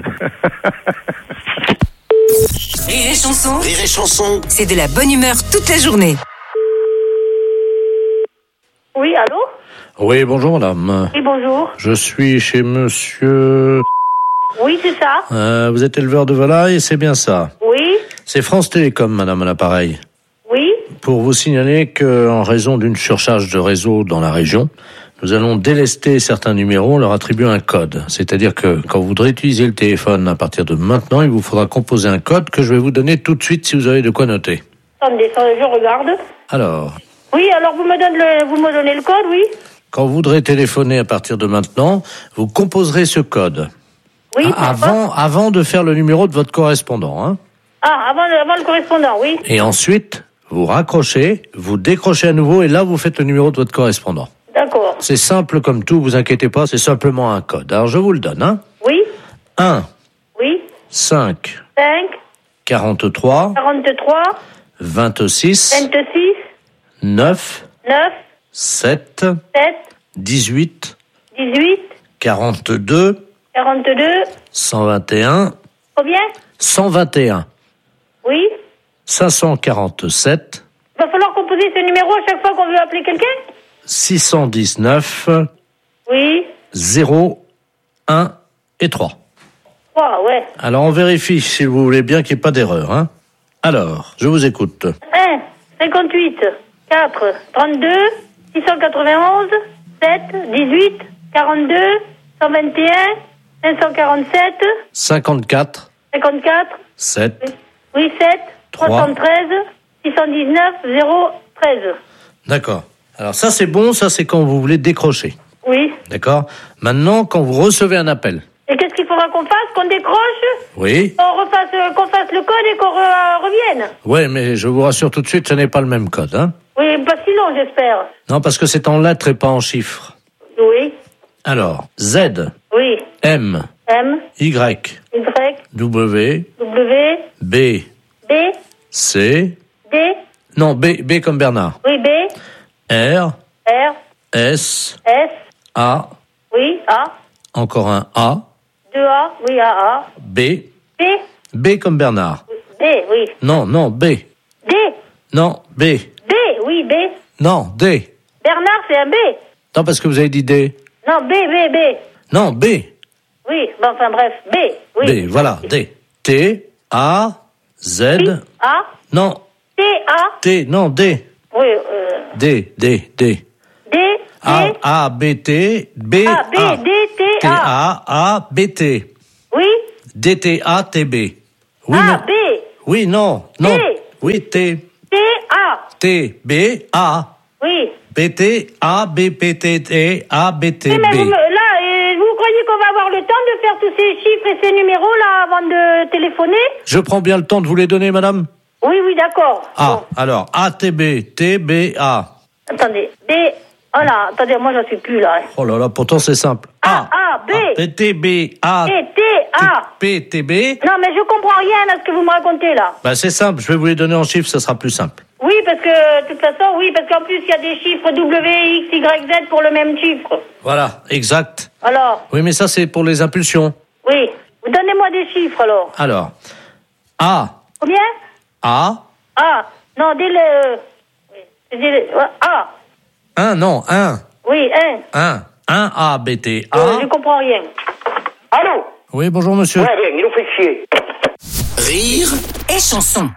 Rire et chanson. Rire et chanson. C'est de la bonne humeur toute la journée. Oui, allô? Oui, bonjour madame. Oui, bonjour. Je suis chez monsieur... Oui, c'est ça. Vous êtes éleveur de volailles, c'est bien ça? Oui. C'est France Télécom, madame, à l'appareil. Oui. Pour vous signaler qu'en raison d'une surcharge de réseau dans la région, nous allons délester certains numéros, leur attribuer un code. C'est-à-dire que quand vous voudrez utiliser le téléphone à partir de maintenant, il vous faudra composer un code que je vais vous donner tout de suite si vous avez de quoi noter. Attendez, je regarde. Alors. Oui, alors vous me donnez le code, oui. Quand vous voudrez téléphoner à partir de maintenant, vous composerez ce code. Oui. Avant de faire le numéro de votre correspondant, hein. Ah, avant le correspondant, oui. Et ensuite, vous raccrochez, vous décrochez à nouveau et là vous faites le numéro de votre correspondant. D'accord. C'est simple comme tout, vous inquiétez pas, c'est simplement un code. Alors je vous le donne, hein. Oui. 1. Oui. 5. 5. 43. 43. 26. 26. 9. 9. 7. 7. 18. 18. 42. 42. 121. Combien? 121. Oui. 547. Il va falloir composer ce numéro à chaque fois qu'on veut appeler quelqu'un? 619. Oui. 0, 1 et 3. 3, ouais. Alors on vérifie si vous voulez bien qu'il n'y ait pas d'erreur, hein. Alors, je vous écoute. 1, 58, 4, 32, 691, 7, 18, 42, 121, 547, 54, 54, 7, oui, 7, 3, 313, 619, 0, 13. D'accord. Alors ça c'est bon, ça c'est quand vous voulez décrocher. Oui. D'accord. Maintenant, quand vous recevez un appel. Et qu'est-ce qu'il faudra qu'on fasse? Qu'on décroche? Oui. Qu'on fasse le code et qu'on revienne? Oui, mais je vous rassure tout de suite, ce n'est pas le même code, hein. Oui, pas si long, j'espère. Non, parce que c'est en lettres et pas en chiffres. Oui. Alors, Z. Oui. M. M. Y. Y. W. W. B. B. C. D. Non, B comme Bernard. Oui, B. R. R. S. S. A. Oui, A. Encore un A. 2A, oui, A. B. B. B comme Bernard. D, oui. Non, B. D. Non, B. D, oui, B. Non, D. Bernard, c'est un B. Non, parce que vous avez dit D. Non, B. Non, B. Oui, bon, enfin bref, B, oui. B, voilà, D. T, A, Z. A. Non. T, A. T, non, D. Oui, D. A, B, T, B, A. B, D, T, A. B, T. Oui. D, T, A, T, B. Oui, A, non. B. Oui, non. Non. Oui, T. T, A. T, B, A. Oui. B, T, A, B, P, T, T, A, B, T, Oui, B. mais vous croyez qu'on va avoir le temps de faire tous ces chiffres et ces numéros là avant de téléphoner? Je prends bien le temps de vous les donner, madame. Oui, d'accord. Ah, bon. alors, A, T, B, T, B, A. Attendez, B. Oh là, attendez, moi j'en suis plus là. Oh là là, pourtant c'est simple. A, B. P, T, B, A. T, A. P, T, B. Non, mais je comprends rien à ce que vous me racontez là. Bah, c'est simple, je vais vous les donner en chiffres, ça sera plus simple. Oui, parce que, de toute façon, parce qu'en plus, il y a des chiffres W, X, Y, Z pour le même chiffre. Voilà, exact. Alors? Oui, mais ça, c'est pour les impulsions. Oui. Donnez-moi des chiffres, alors. Alors, A. Combien? A. A. Non, A. 1, non, 1. Oui, 1. 1, A, B, T, A. Je comprends rien. Allô? Oui, bonjour, monsieur. Ouais, bien, il nous fait chier. Rire et chanson.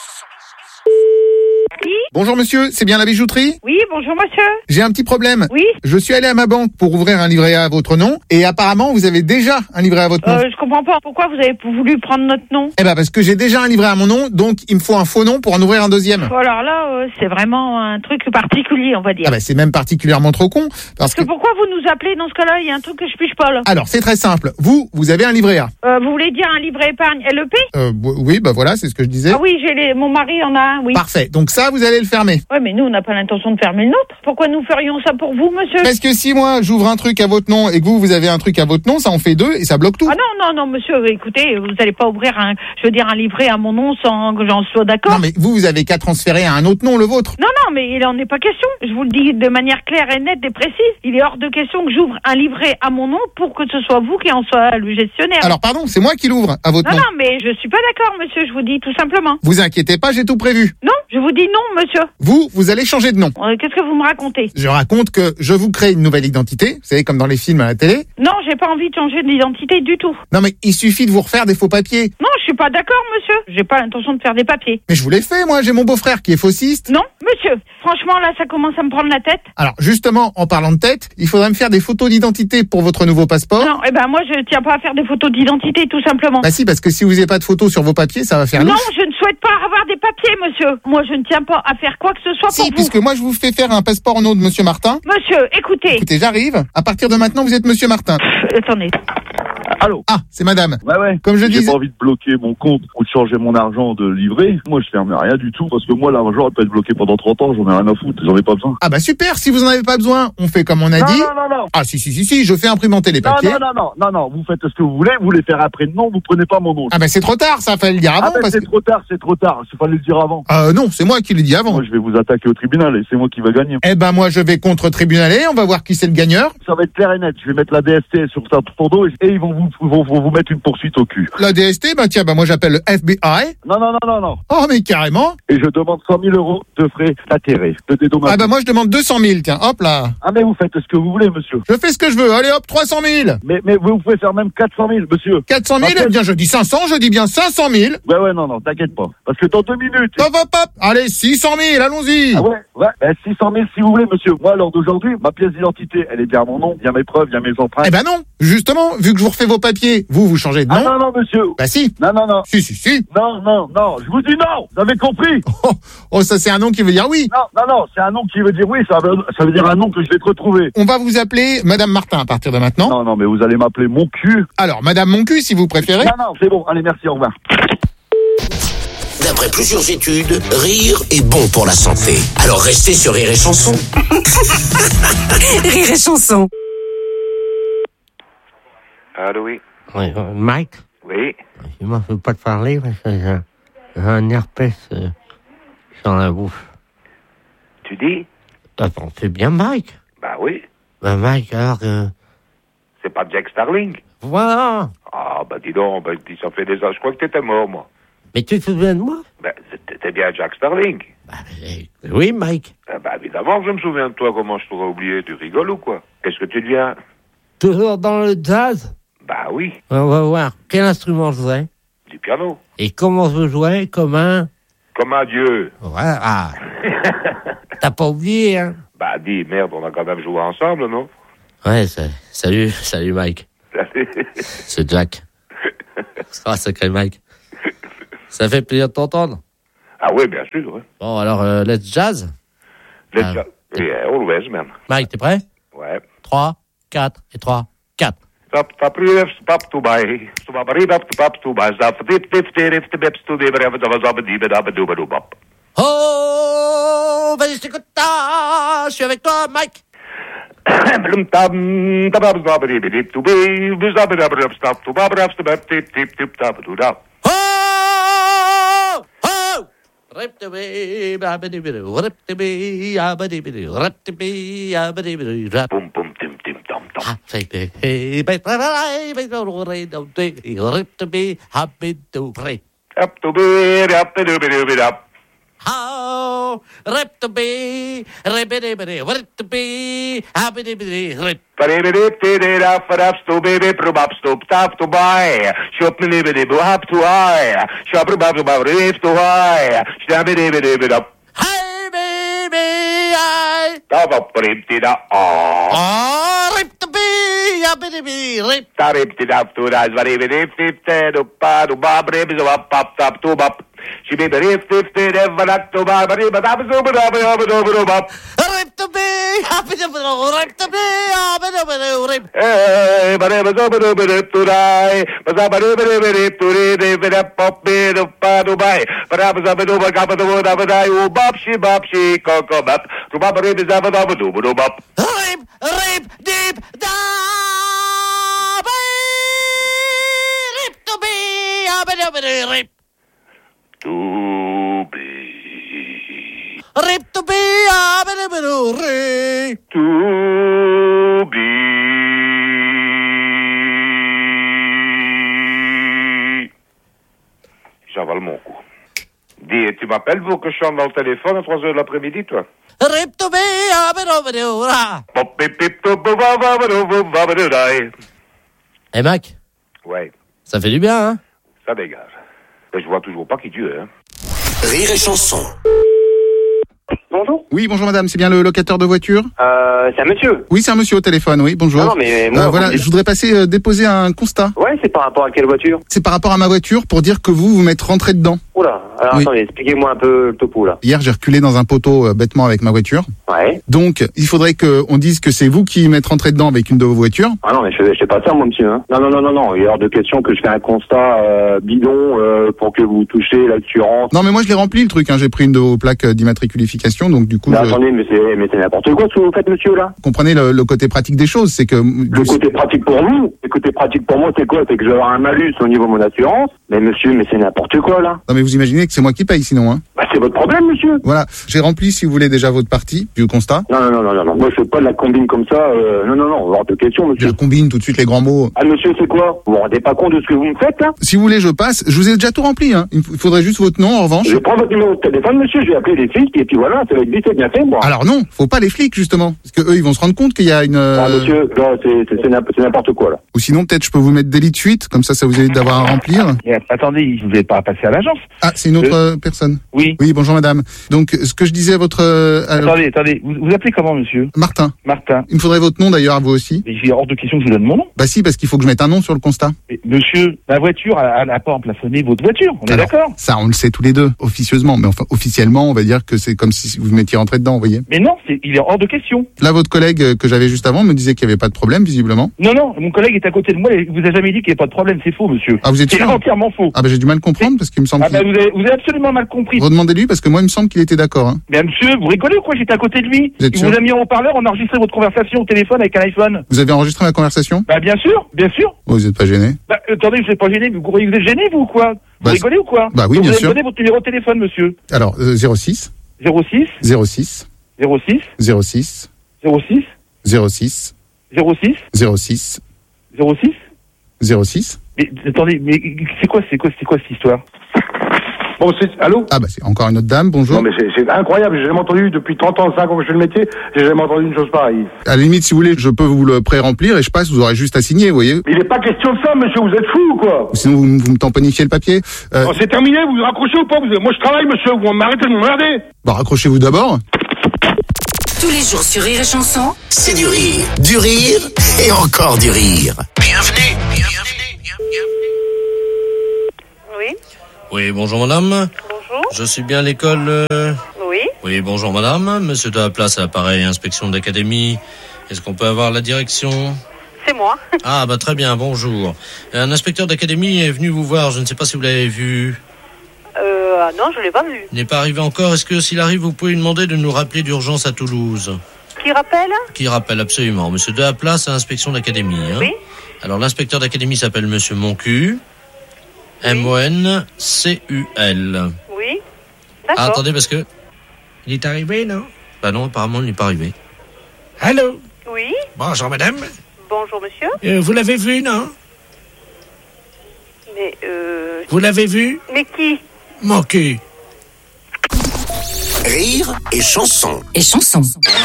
Bonjour monsieur, c'est bien la bijouterie? Oui, bonjour monsieur. J'ai un petit problème. Oui. Je suis allé à ma banque pour ouvrir un livret A à votre nom et apparemment vous avez déjà un livret à votre nom. Je comprends pas. Pourquoi vous avez voulu prendre notre nom? Eh ben parce que j'ai déjà un livret à mon nom, donc il me faut un faux nom pour en ouvrir un deuxième. Alors là, c'est vraiment un truc particulier, on va dire. Ah ben c'est même particulièrement trop con parce que pourquoi vous nous appelez dans ce cas-là? Il y a un truc que je piche pas là. Alors c'est très simple. Vous avez un livret A. Vous voulez dire un livret épargne LEP? Oui, bah voilà, c'est ce que je disais. Ah oui, mon mari en a un, oui. Parfait. Donc ça, vous allez le fermer. Ouais, mais nous, on n'a pas l'intention de fermer le nôtre. Pourquoi nous ferions ça pour vous, monsieur? Parce que si moi, j'ouvre un truc à votre nom et que vous avez un truc à votre nom, ça en fait deux et ça bloque tout. Ah non, monsieur, écoutez, vous allez pas ouvrir un livret à mon nom sans que j'en sois d'accord. Non, mais vous avez qu'à transférer à un autre nom, le vôtre. Non, mais il en est pas question. Je vous le dis de manière claire et nette et précise. Il est hors de question que j'ouvre un livret à mon nom pour que ce soit vous qui en soit le gestionnaire. Alors, pardon, c'est moi qui l'ouvre à votre nom. Non, mais je suis pas d'accord, monsieur, je vous dis tout simplement. Vous inquiétez pas, j'ai tout prévu. Non, je vous dis non, monsieur. Vous allez changer de nom. Qu'est-ce que vous me racontez? Je raconte que je vous crée une nouvelle identité, vous savez, comme dans les films à la télé. Non, j'ai pas envie de changer d'identité du tout. Non, mais il suffit de vous refaire des faux papiers. Non, je suis pas d'accord, monsieur. J'ai pas l'intention de faire des papiers. Mais je vous l'ai fait, moi, j'ai mon beau-frère qui est faussiste. Non, monsieur. Franchement, là, ça commence à me prendre la tête. Alors, justement, en parlant de tête, il faudrait me faire des photos d'identité pour votre nouveau passeport. Non, moi, je tiens pas à faire des photos d'identité, tout simplement. Bah si, parce que si vous n'avez pas de photos sur vos papiers, ça va faire louche. Non, je ne souhaite pas avoir des papiers, monsieur. Moi, je ne tiens pas à faire quoi que ce soit pour vous. Puisque moi, je vous fais faire un passeport au nom de monsieur Martin. Monsieur, écoutez. Écoutez, j'arrive. À partir de maintenant, vous êtes monsieur Martin. Attendez. Allô? Ah, c'est madame. Ouais. Comme je disais. J'ai pas envie de bloquer mon compte ou de changer mon argent de livret. Moi, je ferme rien du tout. Parce que moi, l'argent peut être bloqué pendant 30 ans. J'en ai rien à foutre. J'en ai pas besoin. Ah bah super, si vous en avez pas besoin, on fait comme on a dit. Non. Ah si, je fais imprimenter les papiers. Non. Vous faites ce que vous voulez faire après le nom. Vous prenez pas mon nom. Ah bah c'est trop tard, ça fallait le dire avant. C'est trop tard. Il fallait le dire avant. Non, c'est moi qui l'ai dit avant. Moi, je vais vous attaquer au tribunal et c'est moi qui va gagner. Eh ben moi, je vais contre-tribunaler. On va voir qui c'est le gagneur. Ça va être clair et net. Je vais mettre la DST sur ton dos et ils vont vous mettre une poursuite au cul. La DST, moi j'appelle le FBI. Non. Oh mais carrément. Et je demande 100 000 € de frais d'intérêt, de dédommagement. Ah bah moi je demande 200 000, tiens, hop là. Ah mais vous faites ce que vous voulez, monsieur. Je fais ce que je veux, allez hop, 300 000. Mais vous pouvez faire même 400 000, monsieur. 400 000, eh bien je dis 500, je dis bien 500 000. Ouais, non, t'inquiète pas. Parce que dans 2 minutes... Hop, allez, 600 000, allons-y. Ah ouais, 600 000 si vous voulez, monsieur. Moi, à l'heure d'aujourd'hui, ma pièce d'identité, elle est bien à mon nom, il y a mes preuves, il y a mes empreintes. Eh ben non, justement, vu que je vous refais vos papiers, vous changez de nom. Ah non, monsieur. Bah si. Non. Si. Non, je vous dis non, vous avez compris. Oh, ça c'est un nom qui veut dire oui. Non, c'est un nom qui veut dire oui, ça veut dire un nom que je vais te retrouver. On va vous appeler Madame Martin à partir de maintenant. Non, mais vous allez m'appeler mon cul. Alors, Madame mon cul si vous préférez. Non, c'est bon, allez, merci, au revoir. D'après plusieurs études, rire est bon pour la santé. Alors restez sur Rire et Chanson. Rire et Chanson. Allô, oui. Oui, Mike? Oui. Moi, je ne veux pas te parler parce que j'ai un herpès sur la bouche. Tu dis? Attends, c'est bien Mike? Bah oui. Bah Mike, alors que... C'est pas Jack Starling? Voilà. Ah, bah dis donc, ça fait des ans, je crois que t'étais mort, moi. Mais tu te souviens de moi? Bah, t'étais bien Jack Starling. Oui, Mike. Bah évidemment que je me souviens de toi, comment je t'aurais oublié? Tu rigoles ou quoi? Qu'est-ce que tu deviens? Toujours dans le jazz? Bah oui. On va voir. Quel instrument je jouais? Du piano. Et comment je jouais? Comme un Comme un dieu. Voilà. T'as pas oublié, hein? Bah, dis, merde, on a quand même joué ensemble, non? Ouais, salut Mike. C'est Jack. Ah, sacré Mike. Ça fait plaisir de t'entendre. Ah oui, bien sûr, ouais. Bon, alors, let's jazz. Let's jazz. Yeah, always, man. Mike, t'es prêt? Ouais. 3, 4 et 3, 4. Oh, vas-y, je t'écoute. Je suis avec toi, Mike. How rip to be, rip-a-dip-a-dip, rip to be, happy-dip-a-dip, rip. Hey baby, I. Oh, rip to be, happy-dip-a-dip, rip. She be the rip to be rip to be happy to rip to be rip. Hey, but it was over to die. But I rip to pop me to Dubai. But I was over to go the wood of a die. Oh, bop she coco bop. To bop rip is over to bop. Rip deep da. Rip to be happy rip. To be. Rip to be, to be. J'avale mon coup. Dis, tu m'appelles pour que je chante dans le téléphone à 3h de l'après-midi, toi? Rip to be, Hey Mac. Ouais. Ça fait du bien, hein? Ça dégage. Mais je vois toujours pas qui tu es, hein. Rire et chanson. Bonjour. Oui, bonjour madame, c'est bien le locateur de voiture? C'est un monsieur. Oui, c'est un monsieur au téléphone, oui, bonjour. Non, mais moi, voilà, je voudrais passer déposer un constat. Ouais, c'est par rapport à quelle voiture? C'est par rapport à ma voiture pour dire que vous m'êtes rentré dedans. Oula, alors Oui. attendez, expliquez-moi un peu le topo là. Hier, j'ai reculé dans un poteau bêtement avec ma voiture. Ouais. Donc, il faudrait qu'on dise que c'est vous qui m'êtes rentré dedans avec une de vos voitures. Ah non, mais je fais pas ça, moi, monsieur. Hein. Non. Il est hors de question que je fais un constat bidon pour que vous touchiez l'assurance. Non, mais moi, je l'ai rempli le truc. Hein. J'ai pris une de vos plaques d'immatriculification, donc du coup. Mais attendez, mais c'est n'importe quoi ce que vous faites, monsieur, là. Comprenez le côté pratique des choses, c'est que. Le côté pratique pour vous, le côté pratique pour moi, c'est quoi? C'est que je vais avoir un malus au niveau de mon assurance. Mais monsieur, mais c'est n'importe quoi, là. Non, mais vous imaginez que c'est moi qui paye sinon, hein. Bah, c'est votre problème, monsieur. Voilà. J'ai rempli, si vous voulez, déjà votre partie du constat. Non. Moi, je fais pas de la combine comme ça. Non. Hors de question, monsieur. Je combine tout de suite les grands mots. Ah, monsieur, c'est quoi? Vous vous rendez pas compte de ce que vous me faites, là? Si vous voulez, je passe. Je vous ai déjà tout rempli, hein. Il faudrait juste votre nom, en revanche. Je prends votre numéro de téléphone, monsieur, je vais appeler les flics, et puis voilà, ça va être vite et bien fait, moi. Alors non, faut pas les flics, justement. Parce que eux, ils vont se rendre compte qu'il y a une... Ah, monsieur, non, c'est n'importe quoi, là. Ou sinon, peut-être, je peux vous mettre délit de fuite, comme ça vous évite d'avoir à remplir. Attendez, vous n'êtes pas passé à l'agence? Ah, c'est une autre personne. Oui. Oui, bonjour madame. Donc, ce que je disais à votre... Attendez, vous appelez comment, monsieur? Martin. Martin. Il me faudrait votre nom, d'ailleurs, à vous aussi. Mais j'ai hors de question que je vous donne mon nom. Bah si, parce qu'il faut que je mette un nom sur le constat. Mais, monsieur, la voiture, elle n'a pas emplafonné votre voiture, on est Alors, d'accord? Ça, on le sait tous les deux, officieusement. Mais enfin, officiellement, on va dire que c'est comme si vous mettiez rentré dedans, vous voyez. Mais non, il est hors de question. Là, votre collègue que j'avais juste avant me disait qu'il n'y avait pas de problème, visiblement. Non, mon collègue est à côté de moi, il vous a jamais dit qu'il n'y avait pas de problème, c'est faux, monsieur. Ah, vous êtes sûr? C'est entièrement faux. Ah, bah j'ai du mal à comprendre, parce qu'il me semble Ah, bah, vous avez absolument mal compris. Redemandez-lui, parce que moi, il me semble qu'il était d'accord. Hein. Mais monsieur, vous rigolez ou quoi? J'étais à côté de lui. Vous êtes Il sûr? vous a mis en haut-parleur, on a enregistré votre conversation au téléphone avec un iPhone. Vous avez enregistré ma conversation? Bah, bien sûr. Oh, vous n'êtes pas gêné? Bah, attendez, je ne pas gêné, vous croyez que vous êtes gêné, vous, ou quoi? Vous rigolez ou quoi? Bah oui, donc, bien vous sûr. Vous allez me donner votre numéro de téléphone, monsieur. Alors, 06 06 06 06 06 06 06 06 06 06 06. Mais attendez, mais c'est quoi cette histoire? Bon, allô? Ah, bah, c'est encore une autre dame, bonjour. Non, mais c'est incroyable, j'ai jamais entendu, depuis 30 ans, 5 ans que je fais le métier, j'ai jamais entendu une chose pareille. À la limite, si vous voulez, je peux vous le pré-remplir et je passe, vous aurez juste à signer, vous voyez. Il n'est pas question de ça, monsieur, vous êtes fou ou quoi? Sinon, vous me tamponifiez le papier. Non, c'est terminé, vous raccrochez ou pas? Moi, je travaille, monsieur, vous m'arrêtez de m'emmerder. Bah, raccrochez-vous d'abord. Tous les jours sur Rire et Chanson, C'est du rire et encore du rire. Bienvenue. Oui. Oui, bonjour madame. Bonjour. Je suis bien à l'école. Oui. Oui, bonjour madame. Monsieur de la place à l'appareil, inspection d'académie. Est-ce qu'on peut avoir la direction? C'est moi. Ah, bah très bien, bonjour. Un inspecteur d'académie est venu vous voir, je ne sais pas si vous l'avez vu. Non, je l'ai pas vu. Il n'est pas arrivé encore. Est-ce que s'il arrive, vous pouvez lui demander de nous rappeler d'urgence à Toulouse? Qui rappelle? Qui rappelle, absolument. Monsieur de la place à inspection d'académie. Hein. Oui. Alors, l'inspecteur d'académie s'appelle Monsieur Moncu. Oui. M-O-N-C-U-L. Oui. D'accord. Ah, attendez, parce que... Il est arrivé, non? Bah non, apparemment, il n'est pas arrivé. Allô? Oui. Bonjour, madame. Bonjour, monsieur. Vous l'avez vu, non? Mais, Vous l'avez vu? Mais qui? Moncu. Rire et chanson. et chanson.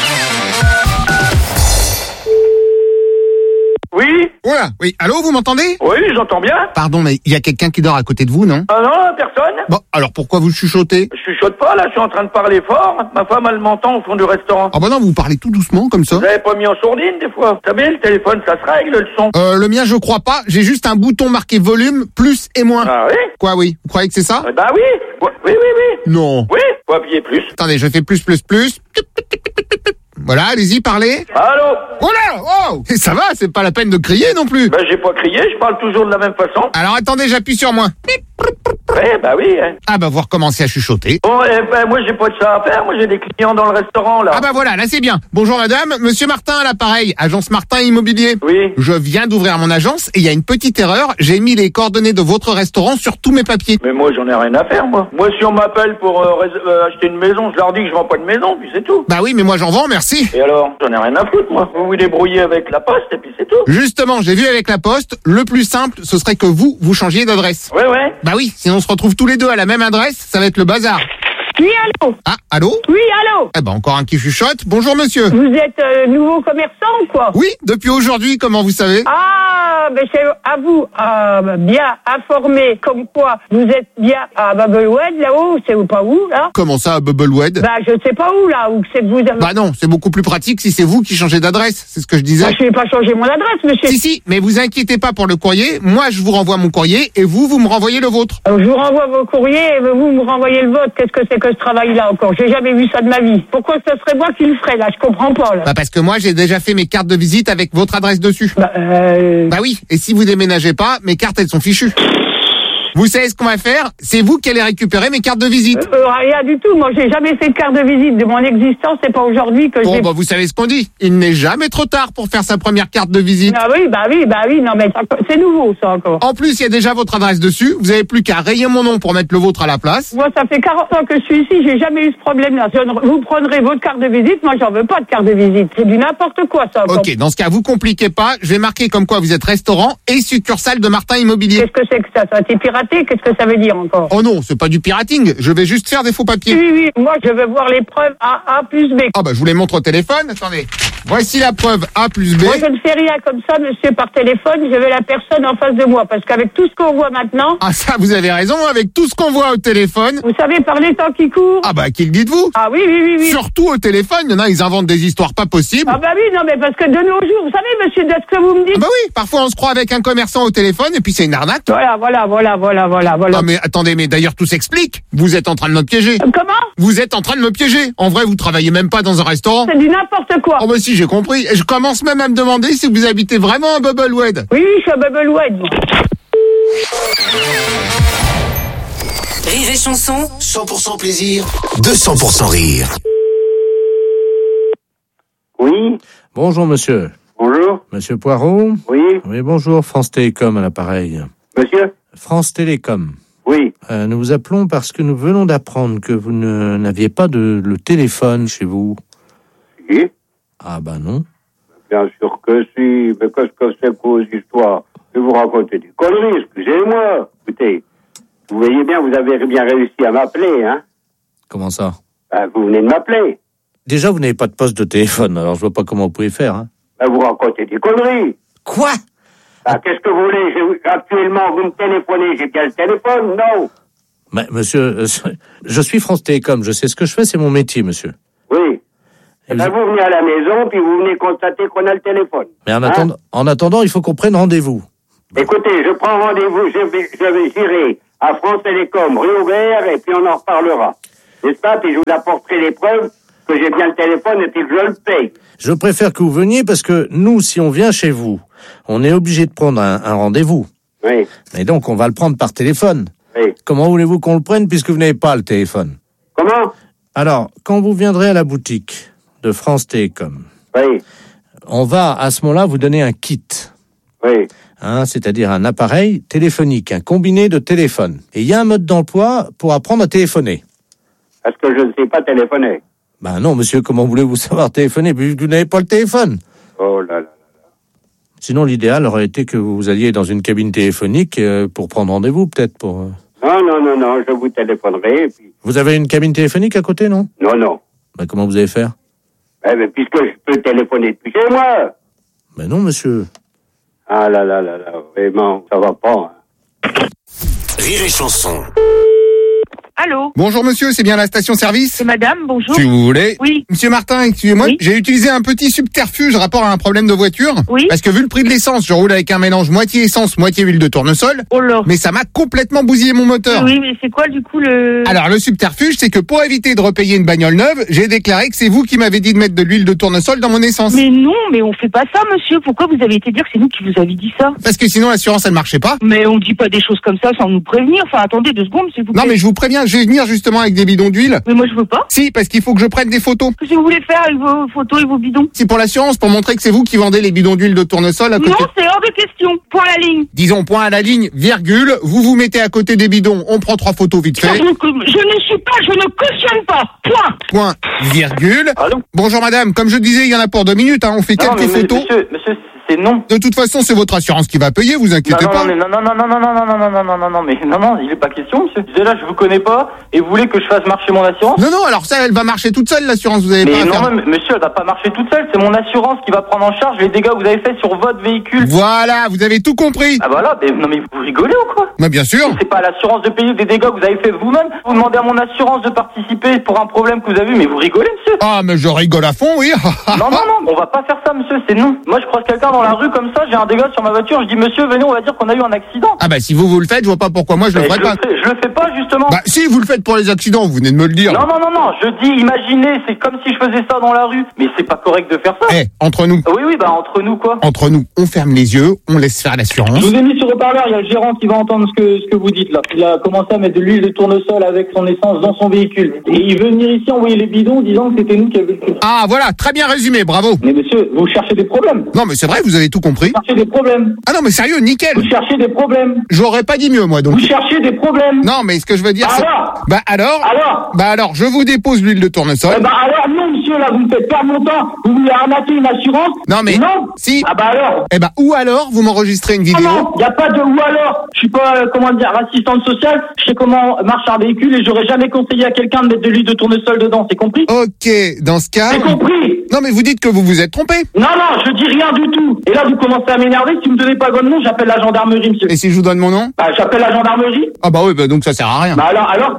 Oui? Voilà, oui. Allô, vous m'entendez? Oui, j'entends bien. Pardon, mais il y a quelqu'un qui dort à côté de vous, non? Ah non, personne. Bon, alors pourquoi vous chuchotez? Je chuchote pas, là, je suis en train de parler fort. Ma femme, elle m'entend au fond du restaurant. Ah bah non, vous parlez tout doucement, comme ça. Vous avez pas mis en sourdine, des fois? Vous savez, le téléphone, ça se règle, le son. Le mien, je crois pas. J'ai juste un bouton marqué volume, plus et moins. Ah oui? Quoi, oui? Vous croyez que c'est ça? Bah oui. Oui. Non. Oui, faut appuyer plus. Attendez, je fais plus. Voilà, allez-y, parlez. Allô? Oh là! Oh! Et ça va, c'est pas la peine de crier non plus. Ben, j'ai pas crié, je parle toujours de la même façon. Alors attendez, j'appuie sur moins. Ouais, bah oui. Hein. Ah bah vous recommencez à chuchoter. Bon, moi j'ai pas de ça à faire, moi j'ai des clients dans le restaurant là. Ah bah voilà, là c'est bien. Bonjour madame, monsieur Martin à l'appareil, agence Martin Immobilier. Oui. Je viens d'ouvrir mon agence et il y a une petite erreur, j'ai mis les coordonnées de votre restaurant sur tous mes papiers. Mais moi j'en ai rien à faire moi. Moi si on m'appelle pour acheter une maison, je leur dis que je vends pas de maison, puis c'est tout. Bah oui, mais moi j'en vends, merci. Et alors? J'en ai rien à foutre moi. Vous vous débrouillez avec la poste et puis c'est tout. Justement, j'ai vu avec la poste, le plus simple, ce serait que vous changiez d'adresse. Ouais. Bah oui, sinon on se retrouve tous les deux à la même adresse, ça va être le bazar. Oui, allô? Ah, allô? Oui, allô? Eh ben encore un qui chuchote. Bonjour monsieur. Vous êtes nouveau commerçant ou quoi? Oui, depuis aujourd'hui, comment vous savez? Ah, ben c'est à vous, bien informé, comme quoi vous êtes bien à Bubbleweed là-haut, c'est pas où, là? Comment ça, à Bubbleweed? Bah, je sais pas où, là, où c'est que vous avez... Bah non, c'est beaucoup plus pratique si c'est vous qui changez d'adresse, c'est ce que je disais. Bah, je vais pas changer mon adresse, monsieur. Si, mais vous inquiétez pas pour le courrier, moi je vous renvoie mon courrier et vous me renvoyez le vôtre. Je vous renvoie vos courriers et vous me renvoyez le vôtre, qu'est-ce que c'est que ce travail-là encore? J'ai jamais vu ça de ma vie. Pourquoi ce serait moi qui le ferais, là? Je comprends pas, là. Bah parce que moi j'ai déjà fait mes cartes de visite avec votre adresse dessus. Bah oui, et si vous déménagez pas, mes cartes elles sont fichues. Vous savez ce qu'on va faire? C'est vous qui allez récupérer mes cartes de visite. Rien du tout. Moi, j'ai jamais fait de carte de visite de mon existence. C'est pas aujourd'hui que Bon, bah, vous savez ce qu'on dit. Il n'est jamais trop tard pour faire sa première carte de visite. Ah oui, bah oui. Non, mais c'est nouveau, ça, encore. En plus, il y a déjà votre adresse dessus. Vous avez plus qu'à rayer mon nom pour mettre le vôtre à la place. Moi, ça fait 40 ans que je suis ici. J'ai jamais eu ce problème-là. Vous prendrez votre carte de visite. Moi, j'en veux pas de carte de visite. C'est du n'importe quoi, ça, encore. Ok, dans ce cas, vous compliquez pas. Je vais marquer comme quoi vous êtes restaurant et succursale de Martin Immobilier. Qu'est-ce que c'est que ça? Ça a été piraté? Qu'est-ce que ça veut dire encore? Oh non, c'est pas du pirating. Je vais juste faire des faux papiers. Oui. Moi, je veux voir les preuves A plus B. Ah bah, je vous les montre au téléphone. Attendez. Voici la preuve A plus B. Moi, je ne fais rien comme ça, monsieur, par téléphone. Je veux la personne en face de moi. Parce qu'avec tout ce qu'on voit maintenant... Ah ça, vous avez raison. Avec tout ce qu'on voit au téléphone... Vous savez, par les temps qui courent... Ah bah, qui le dites-vous? Ah oui. Surtout au téléphone. Il y en a, ils inventent des histoires pas possibles. Ah bah oui, non, mais parce que de nos jours, vous savez, monsieur, de ce que vous me dites... Ah bah oui, parfois on se croit avec un commerçant au téléphone et puis c'est une arnaque. Voilà. Ah mais attendez, mais d'ailleurs tout s'explique. Vous êtes en train de me piéger. Comment? Vous êtes en train de me piéger. En vrai, vous travaillez même pas dans un restaurant. C'est du n'importe quoi. Oh bah si, j'ai compris. Et je commence même à me demander si vous habitez vraiment à Bubbleweed. Oui, je suis à Bubbleweed, moi. Rire et chanson. 100% plaisir, 200% rire. Oui. Bonjour monsieur. Bonjour. Monsieur Poirot. Oui. Oui, bonjour, France Télécom à l'appareil. Monsieur? France Télécom. Oui. Nous vous appelons parce que nous venons d'apprendre que vous n'aviez pas le téléphone chez vous. Si. Ah bah non. Bien sûr que si, mais qu'est-ce que c'est que vos histoires? Je vais vous raconter des conneries, excusez-moi. Écoutez, Vous voyez bien, vous avez bien réussi à m'appeler, hein. Comment ça? Vous venez de m'appeler. Déjà, vous n'avez pas de poste de téléphone, alors je vois pas comment vous pouvez faire. Hein. Vous racontez des conneries. Quoi? Qu'est-ce que vous voulez? Actuellement, vous me téléphonez, j'ai bien le téléphone, non? Mais, monsieur, je suis France Télécom, je sais ce que je fais, c'est mon métier, monsieur. Oui. Vous venez à la maison, puis vous venez constater qu'on a le téléphone. Mais en attendant, il faut qu'on prenne rendez-vous. Écoutez, je prends rendez-vous, j'irai à France Télécom, rue Aubert, et puis on en reparlera. N'est-ce pas? Puis je vous apporterai les preuves que j'ai bien le téléphone et puis que je le paye. Je préfère que vous veniez parce que nous, si on vient chez vous, on est obligé de prendre un rendez-vous. Oui. Et donc, on va le prendre par téléphone. Oui. Comment voulez-vous qu'on le prenne puisque vous n'avez pas le téléphone? Comment? Alors, quand vous viendrez à la boutique de France Télécom, oui, on va à ce moment-là vous donner un kit. Oui. C'est-à-dire un appareil téléphonique, un combiné de téléphone. Et il y a un mode d'emploi pour apprendre à téléphoner. Est-ce que je ne sais pas téléphoner? Ben non, monsieur, comment voulez-vous savoir téléphoner puisque vous n'avez pas le téléphone? Oh là là. Sinon, l'idéal aurait été que vous alliez dans une cabine téléphonique pour prendre rendez-vous, peut-être pour... Non, je vous téléphonerai. Puis... Vous avez une cabine téléphonique à côté, non? Non. Ben comment vous allez faire? Mais puisque je peux téléphoner depuis chez moi. Ben non, monsieur. Ah là, vraiment, ça va pas. Hein. Rire et chanson. Allô? Bonjour monsieur, c'est bien la station-service? C'est madame, bonjour. Si vous voulez. Oui. Monsieur Martin, excusez-moi, Oui. j'ai utilisé un petit subterfuge rapport à un problème de voiture. Oui. Parce que vu le prix de l'essence, je roule avec un mélange moitié essence, moitié huile de tournesol. Oh là. Mais ça m'a complètement bousillé mon moteur. Oui, mais c'est quoi du coup le... Alors le subterfuge, c'est que pour éviter de repayer une bagnole neuve, j'ai déclaré que c'est vous qui m'avez dit de mettre de l'huile de tournesol dans mon essence. Mais non, mais on fait pas ça, monsieur. Pourquoi vous avez été dire que c'est nous qui vous avez dit ça? Parce que sinon l'assurance elle marchait pas. Mais on dit pas des choses comme ça sans nous prévenir. Enfin, attendez 2 secondes, s'il vous plaît. Non mais je vous préviens, je vais venir justement avec des bidons d'huile. Mais moi je veux pas. Si, parce qu'il faut que je prenne des photos. Qu'est-ce que vous voulez faire avec vos photos et vos bidons? C'est pour l'assurance, pour montrer que c'est vous qui vendez les bidons d'huile de tournesol à côté. Non, c'est hors de question. Point à la ligne. Disons point à la ligne, virgule, vous vous mettez à côté des bidons, on prend 3 photos vite fait. Je ne cautionne pas. Point. Point, virgule. Allô? Bonjour madame, comme je disais, il y en a pour 2 minutes, hein, on fait quelques photos. Monsieur, c'est non. De toute façon, c'est votre assurance qui va payer, vous inquiétez pas. Non, il est pas question, monsieur. Déjà, je vous connais pas, et vous voulez que je fasse marcher mon assurance? Non, alors ça, elle va marcher toute seule, l'assurance, vous avez pas à faire. Monsieur, elle va pas marcher toute seule, c'est mon assurance qui va prendre en charge les dégâts que vous avez faits sur votre véhicule. Voilà, vous avez tout compris. Ah voilà, mais vous rigolez ou quoi? Mais bien sûr. C'est pas à l'assurance de payer des dégâts que vous avez fait vous-même. Vous demandez à mon assurance de participer pour un problème que vous avez eu, mais vous rigolez, monsieur? Ah, mais je rigole à fond, oui. Non, on va pas faire ça, monsieur, c'est non. Moi, je croise quelqu'un dans la rue comme ça, j'ai un dégât sur ma voiture, je dis, monsieur, venez, on va dire qu'on a eu un accident. Ah bah, si vous le faites, je vois pas pourquoi moi je le ferais pas. Je le fais pas, justement. Bah, si vous le faites pour les accidents, vous venez de me le dire. Non, je dis, imaginez, c'est comme si je faisais ça dans la rue. Mais c'est pas correct de faire ça. Entre nous. Oui, entre nous, quoi. Entre nous, on ferme les yeux, on laisse faire l'assurance. Je vous ai mis sur haut-parleur, il y a le gérant qui va entendre ce que vous dites, là. Il a commencé à mettre de l'huile de tournesol avec son essence dans son véhicule. Et il veut venir ici envoyer les bidons disant que c'était nous qui avions fait. Ah, voilà, très bien résumé, bravo. Mais monsieur, vous cherchez des problèmes. Non, mais c'est vrai, vous avez tout compris. Vous cherchez des problèmes. Ah non, mais sérieux, nickel. Vous cherchez des problèmes. J'aurais pas dit mieux, moi, donc. Vous cherchez des problèmes. Non, mais ce que je veux dire, c'est... Alors alors, je vous dépose l'huile de tournesol. Alors non, monsieur, là, vous me faites perdre mon temps. Vous voulez arnaquer une assurance? Non, mais... Non. Si. Alors. Ou alors, vous m'enregistrez une vidéo. Non, y a pas de ou alors. Je suis pas, assistante sociale. Je sais comment marche un véhicule et j'aurais jamais conseillé à quelqu'un de mettre de l'huile de tournesol dedans, c'est compris? Ok, dans ce cas... C'est compris. Non, mais vous dites que vous vous êtes trompé. Non, je dis rien du tout. Et là, vous commencez à m'énerver. Si vous me donnez pas votre nom, j'appelle la gendarmerie, monsieur. Et si je vous donne mon nom? J'appelle la gendarmerie. Ah bah oui, donc ça sert à rien. Bah alors.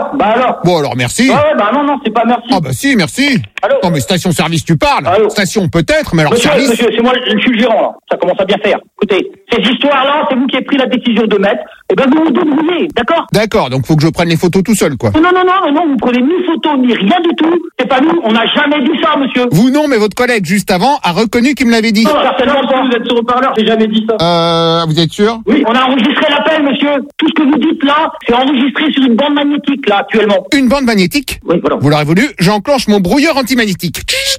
Bon, alors merci. Non, c'est pas merci. Ah bah si, merci. Allô? Non, mais station-service, tu parles. Allô? Station peut-être, mais alors service... Monsieur, c'est moi, je suis le gérant, là. Ça commence à bien faire. Écoutez, ces histoires-là, c'est vous qui avez pris la décision de mettre. Eh ben, vous vous débrouillez, d'accord? D'accord, donc faut que je prenne les photos tout seul, quoi. Non, vous prenez ni photo, ni rien du tout. C'est pas nous, on n'a jamais dit ça, monsieur. Vous non, mais votre collègue, juste avant, a reconnu qu'il me l'avait dit. Non, certainement pas, vous êtes sur haut-parleur, j'ai jamais dit ça. Vous êtes sûr? Oui, on a enregistré l'appel, monsieur. Tout ce que vous dites là, c'est enregistré sur une bande magnétique, là, actuellement. Une bande magnétique? Oui, voilà. Vous l'aurez voulu, j'enclenche mon brouilleur antimagnétique.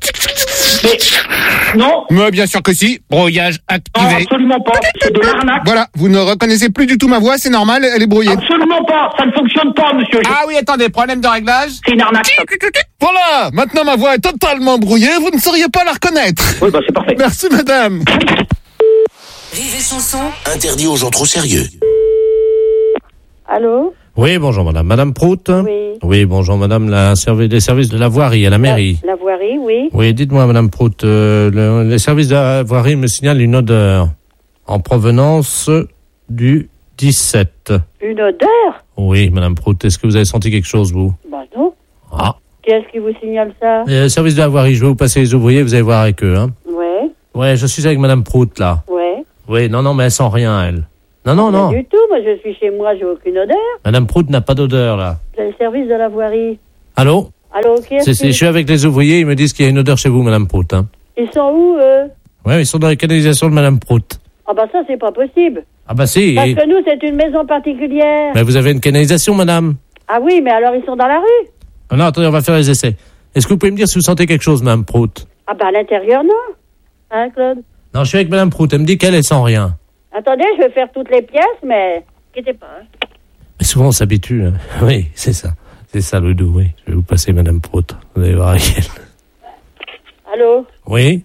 Mais, non. Mais bien sûr que si, brouillage activé. Non, absolument pas, c'est de l'arnaque. Voilà, vous ne reconnaissez plus du tout ma voix, c'est normal, elle est brouillée. Absolument pas, ça ne fonctionne pas, monsieur. Ah oui, attendez, problème de réglage. C'est une arnaque. Voilà, maintenant ma voix est totalement brouillée, vous ne sauriez pas la reconnaître. Oui, c'est parfait. Merci madame. Rire et chanson. Interdit aux gens trop sérieux. Allô? Oui, bonjour madame. Madame Prout? Oui. Oui, bonjour madame, les services de la voirie à la mairie. La voirie, oui. Oui, dites-moi madame Prout, les services de la voirie me signalent une odeur en provenance du 17. Une odeur? Oui, madame Prout, est-ce que vous avez senti quelque chose, vous? Bah non. Ah. Qui est-ce qui vous signale ça? Service de la voirie, je vais vous passer les ouvriers, vous allez voir avec eux, hein. Ouais. Ouais, je suis avec madame Prout, là. Ouais. Oui, non, mais elle sent rien, elle. Non. Pas du tout, moi je suis chez moi, j'ai aucune odeur. Madame Prout n'a pas d'odeur, là. C'est le service de la voirie. Allô? Allô, qui est-ce Je suis avec les ouvriers, ils me disent qu'il y a une odeur chez vous, madame Prout, hein. Ils sont où, eux? Ouais, ils sont dans les canalisations de madame Prout. Ah bah ça, c'est pas possible. Ah bah si. Parce que nous, c'est une maison particulière. Mais vous avez une canalisation, madame? Ah oui, mais alors ils sont dans la rue? Ah non, attendez, on va faire les essais. Est-ce que vous pouvez me dire si vous sentez quelque chose, madame Prout? Ah bah à l'intérieur, non. Hein, Claude? Non, je suis avec madame Prout, elle me dit qu'elle sent rien. Attendez, je vais faire toutes les pièces, mais inquiétez pas. Hein. Mais souvent, on s'habitue. Hein. Oui, c'est ça. C'est ça le doux, oui. Je vais vous passer madame Prout. Vous allez voir avec elle. Allô? Oui?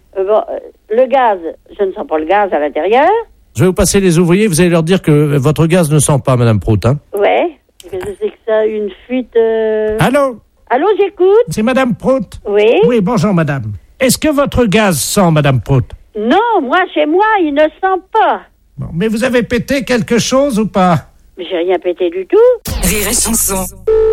Le gaz, je ne sens pas le gaz à l'intérieur. Je vais vous passer les ouvriers, vous allez leur dire que votre gaz ne sent pas, madame Prout, hein? Ouais. Qu'est-ce que c'est que ça? Une fuite... Allô? Allô, j'écoute? C'est madame Prout? Oui? Oui, bonjour madame. Est-ce que votre gaz sent, madame Prout? Non, moi, chez moi, il ne sent pas. Bon, mais vous avez pété quelque chose ou pas? Mais j'ai rien pété du tout. Rire et chanson.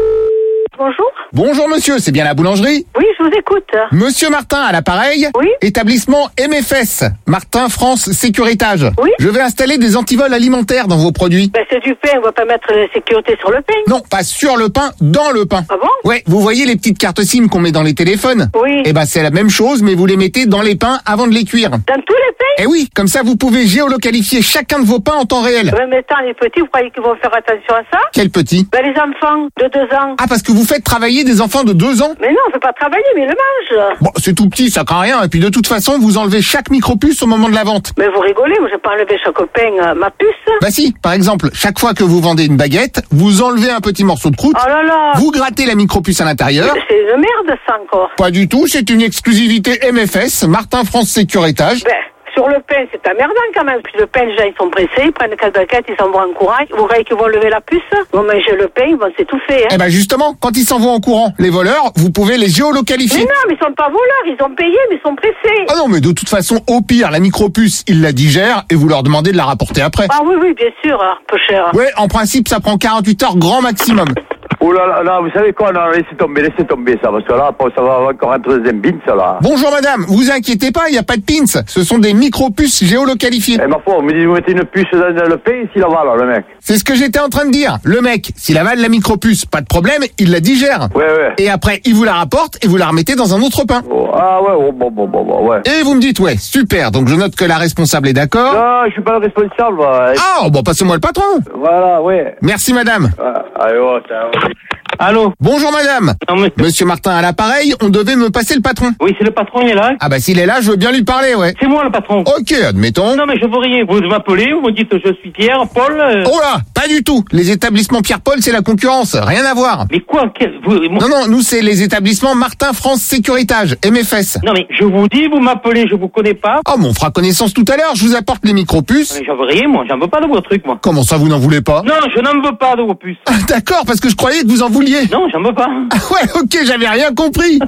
Bonjour. Bonjour monsieur, c'est bien la boulangerie? Oui, je vous écoute. Monsieur Martin à l'appareil. Oui. Établissement MFS, Martin France Sécuritage. Oui. Je vais installer des antivols alimentaires dans vos produits. Ben, c'est du pain, on va pas mettre la sécurité sur le pain. Non, pas sur le pain, dans le pain. Ah bon? Ouais, vous voyez les petites cartes SIM qu'on met dans les téléphones? Oui. Eh ben c'est la même chose, mais vous les mettez dans les pains avant de les cuire. Dans tous les pains? Eh oui, comme ça vous pouvez géolocalifier chacun de vos pains en temps réel. Ouais, mais attends, les petits, vous croyez qu'ils vont faire attention à ça? Quel petit? Ben, les enfants de 2 ans. Ah, parce que vous faites travailler des enfants de 2 ans? Mais non, on fait pas travailler, mais ils le mangent. Bon, c'est tout petit, ça craint rien. Et puis de toute façon, vous enlevez chaque micropuce au moment de la vente. Mais vous rigolez, moi j'ai pas enlevé chaque pain ma puce. Bah si, par exemple, chaque fois que vous vendez une baguette, vous enlevez un petit morceau de croûte, Oh là là. vous grattez la micropuce à l'intérieur. C'est une merde ça encore. Pas du tout, c'est une exclusivité MFS, Martin France Sécuritage. Ben, sur le pain, c'est emmerdant quand même. Puis le pain, déjà, ils sont pressés, ils prennent 4 baguettes, ils s'en vont en courant. Vous croyez qu'ils vont lever la puce? Ils vont manger le pain, ils vont s'étouffer. Hein. Eh ben justement, quand ils s'en vont en courant, les voleurs, vous pouvez les Mais géolocalifier. non, mais ils sont pas voleurs, ils ont payé, mais ils sont pressés. Ah non, mais de toute façon, au pire, la micropuce, ils la digèrent et vous leur demandez de la rapporter après. Ah oui, oui, bien sûr, un peu cher. Ouais, en principe, ça prend 48 heures grand maximum. Oh là là, vous savez quoi? Non, laissez tomber ça, parce que là, ça va encore un deuxième bin, ça là. Bonjour madame, vous inquiétez pas, il n'y a pas de pins. Ce sont des micropuces géolocalifiées. Eh ma foi, vous mettez une puce dans le pain, s'il avale, le mec. C'est ce que j'étais en train de dire. Le mec, s'il avale la micropuce, pas de problème, il la digère. Ouais. Et après, il vous la rapporte et vous la remettez dans un autre pain. Oh, ah ouais, bon, ouais. Et vous me dites, ouais, super, donc je note que la responsable est d'accord. Non, je suis pas le responsable. Ah, bon, passez-moi le patron. Voilà, ouais. Merci madame. Allez, ça. Allô? Bonjour madame. Non, Monsieur Martin à l'appareil, on devait me passer le patron. Oui, c'est le patron, il est là? Ah bah s'il est là, je veux bien lui parler, ouais. C'est moi le patron. Ok, admettons. Non, mais je veux rien. Vous m'appelez, vous me dites je suis Pierre, Paul. Oh là, pas du tout. Les établissements Pierre-Paul, c'est la concurrence. Rien à voir. Mais quoi? Non, nous c'est les établissements Martin France Sécuritage, MFS. Non, mais je vous dis, vous m'appelez, je vous connais pas. Oh, mais on fera connaissance tout à l'heure. Je vous apporte les micropuces. Mais j'en veux rien, moi. J'en veux pas de vos trucs, moi. Comment ça, vous n'en voulez pas? Non, je n'en veux pas de vos puces. Ah, d'accord, parce que je croyais que vous en vouliez. Non, j'en veux pas. Ah ouais, ok, j'avais rien compris.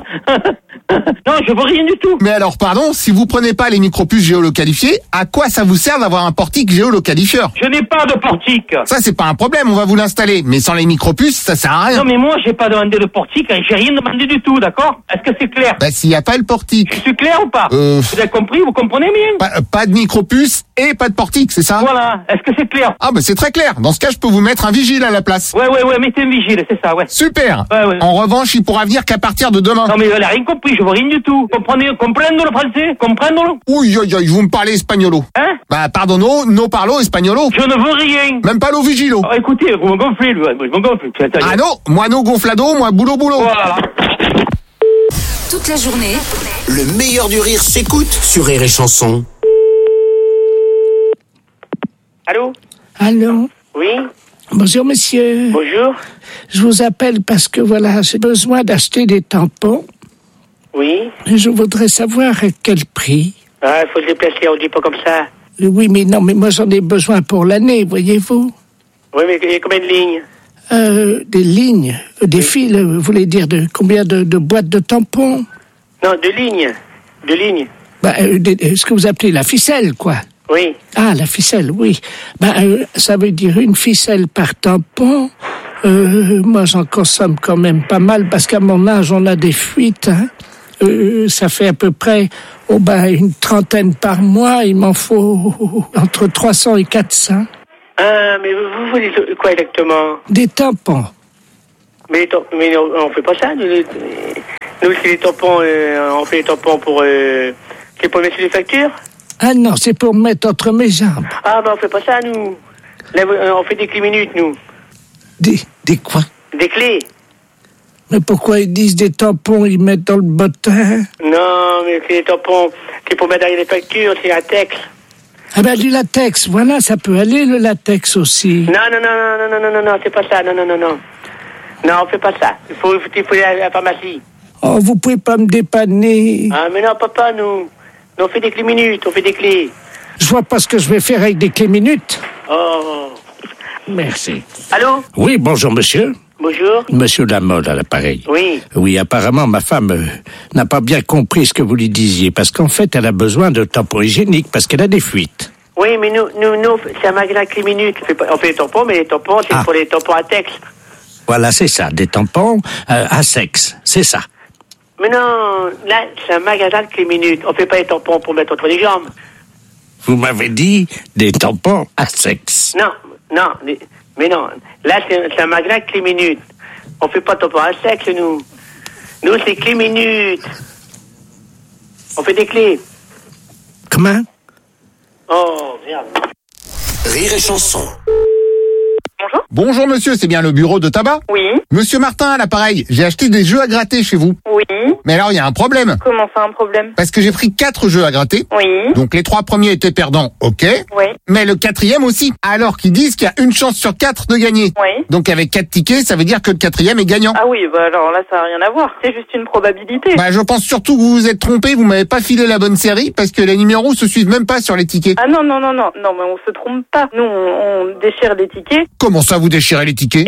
Non, je veux rien du tout. Mais alors, pardon, si vous prenez pas les micropuces géolocalifiées, à quoi ça vous sert d'avoir un portique géolocalifieur? Je n'ai pas de portique. Ça, c'est pas un problème, on va vous l'installer. Mais sans les micropuces, ça sert à rien. Non, mais moi, j'ai pas demandé de portique, j'ai rien demandé du tout, d'accord? Est-ce que c'est clair? Bah, s'il y a pas le portique. Je suis clair ou pas? Vous avez compris? Vous comprenez bien? Pas de micropuces et pas de portique, c'est ça? Voilà. Est-ce que c'est clair? Ah, bah, c'est très clair. Dans ce cas, je peux vous mettre un vigile à la place. Ouais, mettez un vigile, c'est ça, ouais. Super. Ouais. En revanche, il pourra venir qu'à partir de demain. Non, mais elle a rien compris, je veux rien du tout. Comprendre le français? Comprendre? Oui, vous me parlez espagnolo. Hein? Bah, pardonno, no parlo espagnolo. Je ne veux rien. Même pas lo vigilo. Oh, écoutez, vous me gonflez, je me gonfle. Ah non, moi no gonflado, moi boulot. Voilà. Toute la journée, Le meilleur du rire s'écoute sur Rire et Chanson. Allô? Allô? Oui? Bonjour, monsieur. Bonjour. Je vous appelle parce que, voilà, j'ai besoin d'acheter des tampons. Oui? Et je voudrais savoir à quel prix. Ah, il faut se déplacer, on dit pas comme ça. Oui, mais non, mais moi j'en ai besoin pour l'année, voyez-vous. Oui, mais il y a combien de lignes? Des lignes, des fils, vous voulez dire combien de boîtes de tampons? Non, de lignes. De lignes. Ce que vous appelez la ficelle, quoi. Oui. Ah, la ficelle, oui. Ça veut dire une ficelle par tampon. Moi, j'en consomme quand même pas mal parce qu'à mon âge, on a des fuites. Hein. Ça fait à peu près une trentaine par mois. Il m'en faut entre 300 et 400. Ah, mais vous voulez quoi exactement? Des tampons. Mais on fait pas ça. Nous c'est les tampons. On fait les tampons pour... c'est pour mettre sur les factures? Ah non, c'est pour mettre entre mes jambes. Ah, on fait pas ça, nous. Là, on fait des clés minutes, nous. Des quoi? Des clés. Mais pourquoi ils disent des tampons, ils mettent dans le bottin? Non, mais c'est des tampons, c'est pour mettre derrière les factures, c'est latex. Ah du latex, voilà, ça peut aller, le latex aussi. Non, c'est pas ça, non. Non, on fait pas ça. Il faut aller à la pharmacie. Oh, vous pouvez pas me dépanner. Ah, mais non, papa, nous on fait des clés minutes, on fait des clés. Je vois pas ce que je vais faire avec des clés minutes. Oh. Merci. Allô? Oui, bonjour, monsieur. Bonjour. Monsieur Lamolle à l'appareil. Oui. Oui, apparemment, ma femme n'a pas bien compris ce que vous lui disiez, parce qu'en fait, elle a besoin de tampons hygiéniques, parce qu'elle a des fuites. Oui, mais nous c'est un magasin clé minute. On fait des tampons, mais les tampons, c'est pour les tampons à texte. Voilà, c'est ça, des tampons à sexe, c'est ça. Mais non, là, c'est un magasin de clé minute. On fait pas les tampons pour mettre entre les jambes. Vous m'avez dit des tampons à sexe. Non, mais non. Là, c'est un magasin de clé minute. On fait pas de tampons à sexe, nous. Nous, c'est clé minute. On fait des clés. Comment? Oh, merde. Rire et chanson. Bonjour. Bonjour monsieur, c'est bien le bureau de tabac? Oui. Monsieur Martin à l'appareil, j'ai acheté des jeux à gratter chez vous. Oui. Mais alors il y a un problème. Comment ça, un problème? Parce que j'ai pris 4 jeux à gratter. Oui. Donc les 3 premiers étaient perdants, ok. Oui. Mais le 4e aussi. Alors qu'ils disent qu'il y a une chance sur 4 de gagner. Oui. Donc avec 4 tickets, ça veut dire que le 4e est gagnant. Ah oui, alors là ça n'a rien à voir. C'est juste une probabilité. Je pense surtout que vous vous êtes trompé, vous m'avez pas filé la bonne série parce que les numéros se suivent même pas sur les tickets. Ah non, mais on se trompe pas. Nous, on déchire les tickets. Comment ça, vous déchirez les tickets?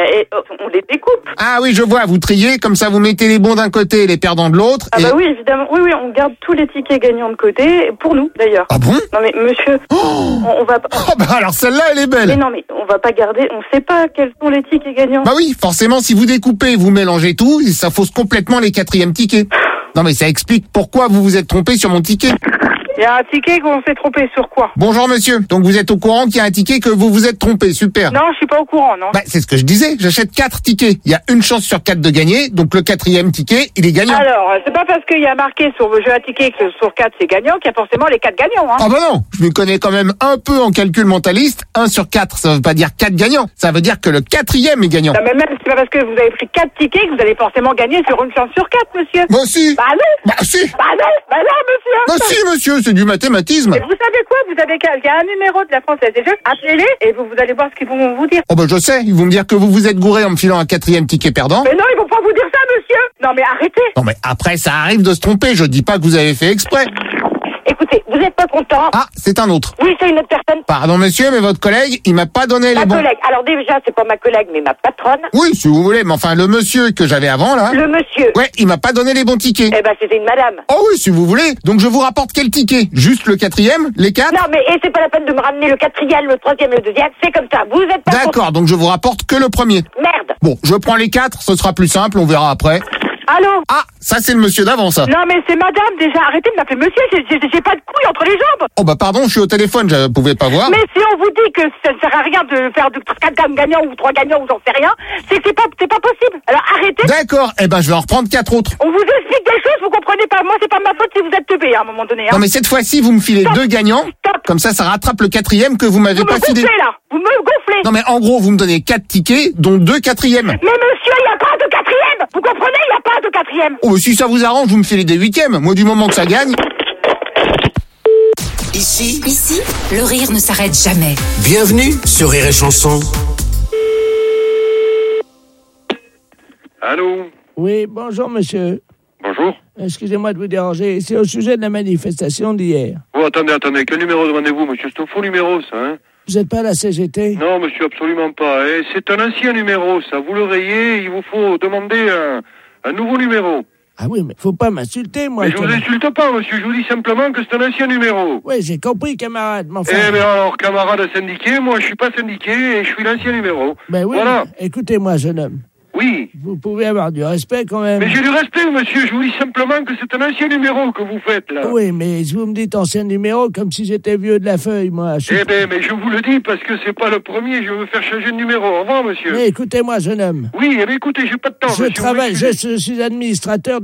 On les découpe. Ah oui, je vois, vous triez, comme ça vous mettez les bons d'un côté et les perdants de l'autre. Ah oui, évidemment. Oui, on garde tous les tickets gagnants de côté, pour nous d'ailleurs. Ah bon? Non mais monsieur, on va pas... alors celle-là, elle est belle. Mais non, mais on va pas garder, on sait pas quels sont les tickets gagnants. Bah oui, forcément, si vous découpez, vous mélangez tout, ça fausse complètement les 4e tickets. Non mais ça explique pourquoi vous vous êtes trompé sur mon ticket. Il y a un ticket qu'on s'est trompé sur quoi? Bonjour monsieur, donc vous êtes au courant qu'il y a un ticket que vous vous êtes trompé, super. Non, je suis pas au courant, non. C'est ce que je disais, j'achète 4 tickets. Il y a une chance sur 4 de gagner, donc le 4e ticket, il est gagnant. Alors, c'est pas parce qu'il y a marqué sur vos jeux à tickets que sur 4 c'est gagnant qu'il y a forcément les 4 gagnants, hein. Ah non, je me connais quand même un peu en calcul mentaliste. 1 sur 4, ça veut pas dire 4 gagnants, ça veut dire que le 4e est gagnant. Non, mais même c'est pas parce que vous avez pris 4 tickets que vous allez forcément gagner sur une chance sur 4, monsieur. Bah si. Bah non. Bah si. Bah non, monsieur. Bah si, monsieur, c'est du mathématisme. Et vous savez quoi? Vous avez il y a un numéro de la Française des Jeux. Appelez-les et vous allez voir ce qu'ils vont vous dire. Oh je sais, ils vont me dire que vous vous êtes gouré en me filant un 4e ticket perdant. Mais non, ils vont pas vous dire ça, monsieur. Non mais arrêtez. Non mais après ça arrive de se tromper, je dis pas que vous avez fait exprès. Écoutez, vous n'êtes pas content? Ah, c'est un autre. Oui, c'est une autre personne. Pardon monsieur, mais votre collègue, il m'a pas donné les bons... Ma collègue. Alors déjà, c'est pas ma collègue, mais ma patronne. Oui, si vous voulez, mais enfin, le monsieur que j'avais avant, là... Le monsieur. Ouais, il m'a pas donné les bons tickets. C'était une madame. Oh oui, si vous voulez. Donc je vous rapporte quel ticket? Juste le 4e? Les 4? Non, mais c'est pas la peine de me ramener le 4e, le 3e, le 2e. C'est comme ça. Vous êtes pas D'accord, donc je vous rapporte que le premier. Merde. Bon, je prends les 4, ce sera plus simple, on verra après. Allô? Ah, ça c'est le monsieur d'avant, ça. Non mais c'est madame déjà, arrêtez de m'appeler monsieur, j'ai pas de couilles entre les jambes. Oh pardon, je suis au téléphone, je pouvais pas voir. Mais si on vous dit que ça ne sert à rien de faire 4 gagnants ou 3 gagnants ou j'en sais rien, c'est pas possible. Alors arrêtez. D'accord, je vais en reprendre 4 autres. On vous explique des choses, vous comprenez pas. Moi c'est pas ma faute si vous êtes teubé à un moment donné. Hein. Non mais cette fois-ci vous me filez 2 gagnants. Stop. Comme ça rattrape le 4e que vous m'avez pas filé. Vous me gonflez là, vous me gonflez. Non mais en gros vous me donnez 4 tickets, dont 2 4e. Mais monsieur, il y a pas de 4e. Vous comprenez, il y a pas de 4e. Oh si ça vous arrange, vous me filez des 8e. Moi du moment que ça gagne... Ici, le rire ne s'arrête jamais. Bienvenue sur Rire et Chanson. Allô? Oui, bonjour monsieur. Bonjour. Excusez-moi de vous déranger, c'est au sujet de la manifestation d'hier. Oh, attendez, quel numéro demandez-vous, monsieur? C'est un faux numéro, ça, hein? Vous n'êtes pas à la CGT? Non, monsieur, absolument pas. Et c'est un ancien numéro, ça. Vous le rayez, il vous faut demander un nouveau numéro. Ah oui, mais faut pas m'insulter, moi. Mais je vous insulte pas, monsieur. Je vous dis simplement que c'est un ancien numéro. Oui, j'ai compris, camarade. Mais enfin... Eh bien alors, camarade syndiqué, moi je suis pas syndiqué et je suis l'ancien numéro. Ben oui, voilà. Écoutez-moi, jeune homme. Oui. Vous pouvez avoir du respect quand même. Mais j'ai du respect, monsieur. Je vous dis simplement que c'est un ancien numéro que vous faites, là. Oui, mais vous me dites ancien numéro comme si j'étais vieux de la feuille, moi. Eh ben, mais je vous le dis parce que c'est pas le premier. Je veux me faire changer de numéro. Au revoir, monsieur. Mais écoutez-moi, jeune homme. Oui, eh bien, écoutez, j'ai pas de temps, Je monsieur. travaille, je suis administrateur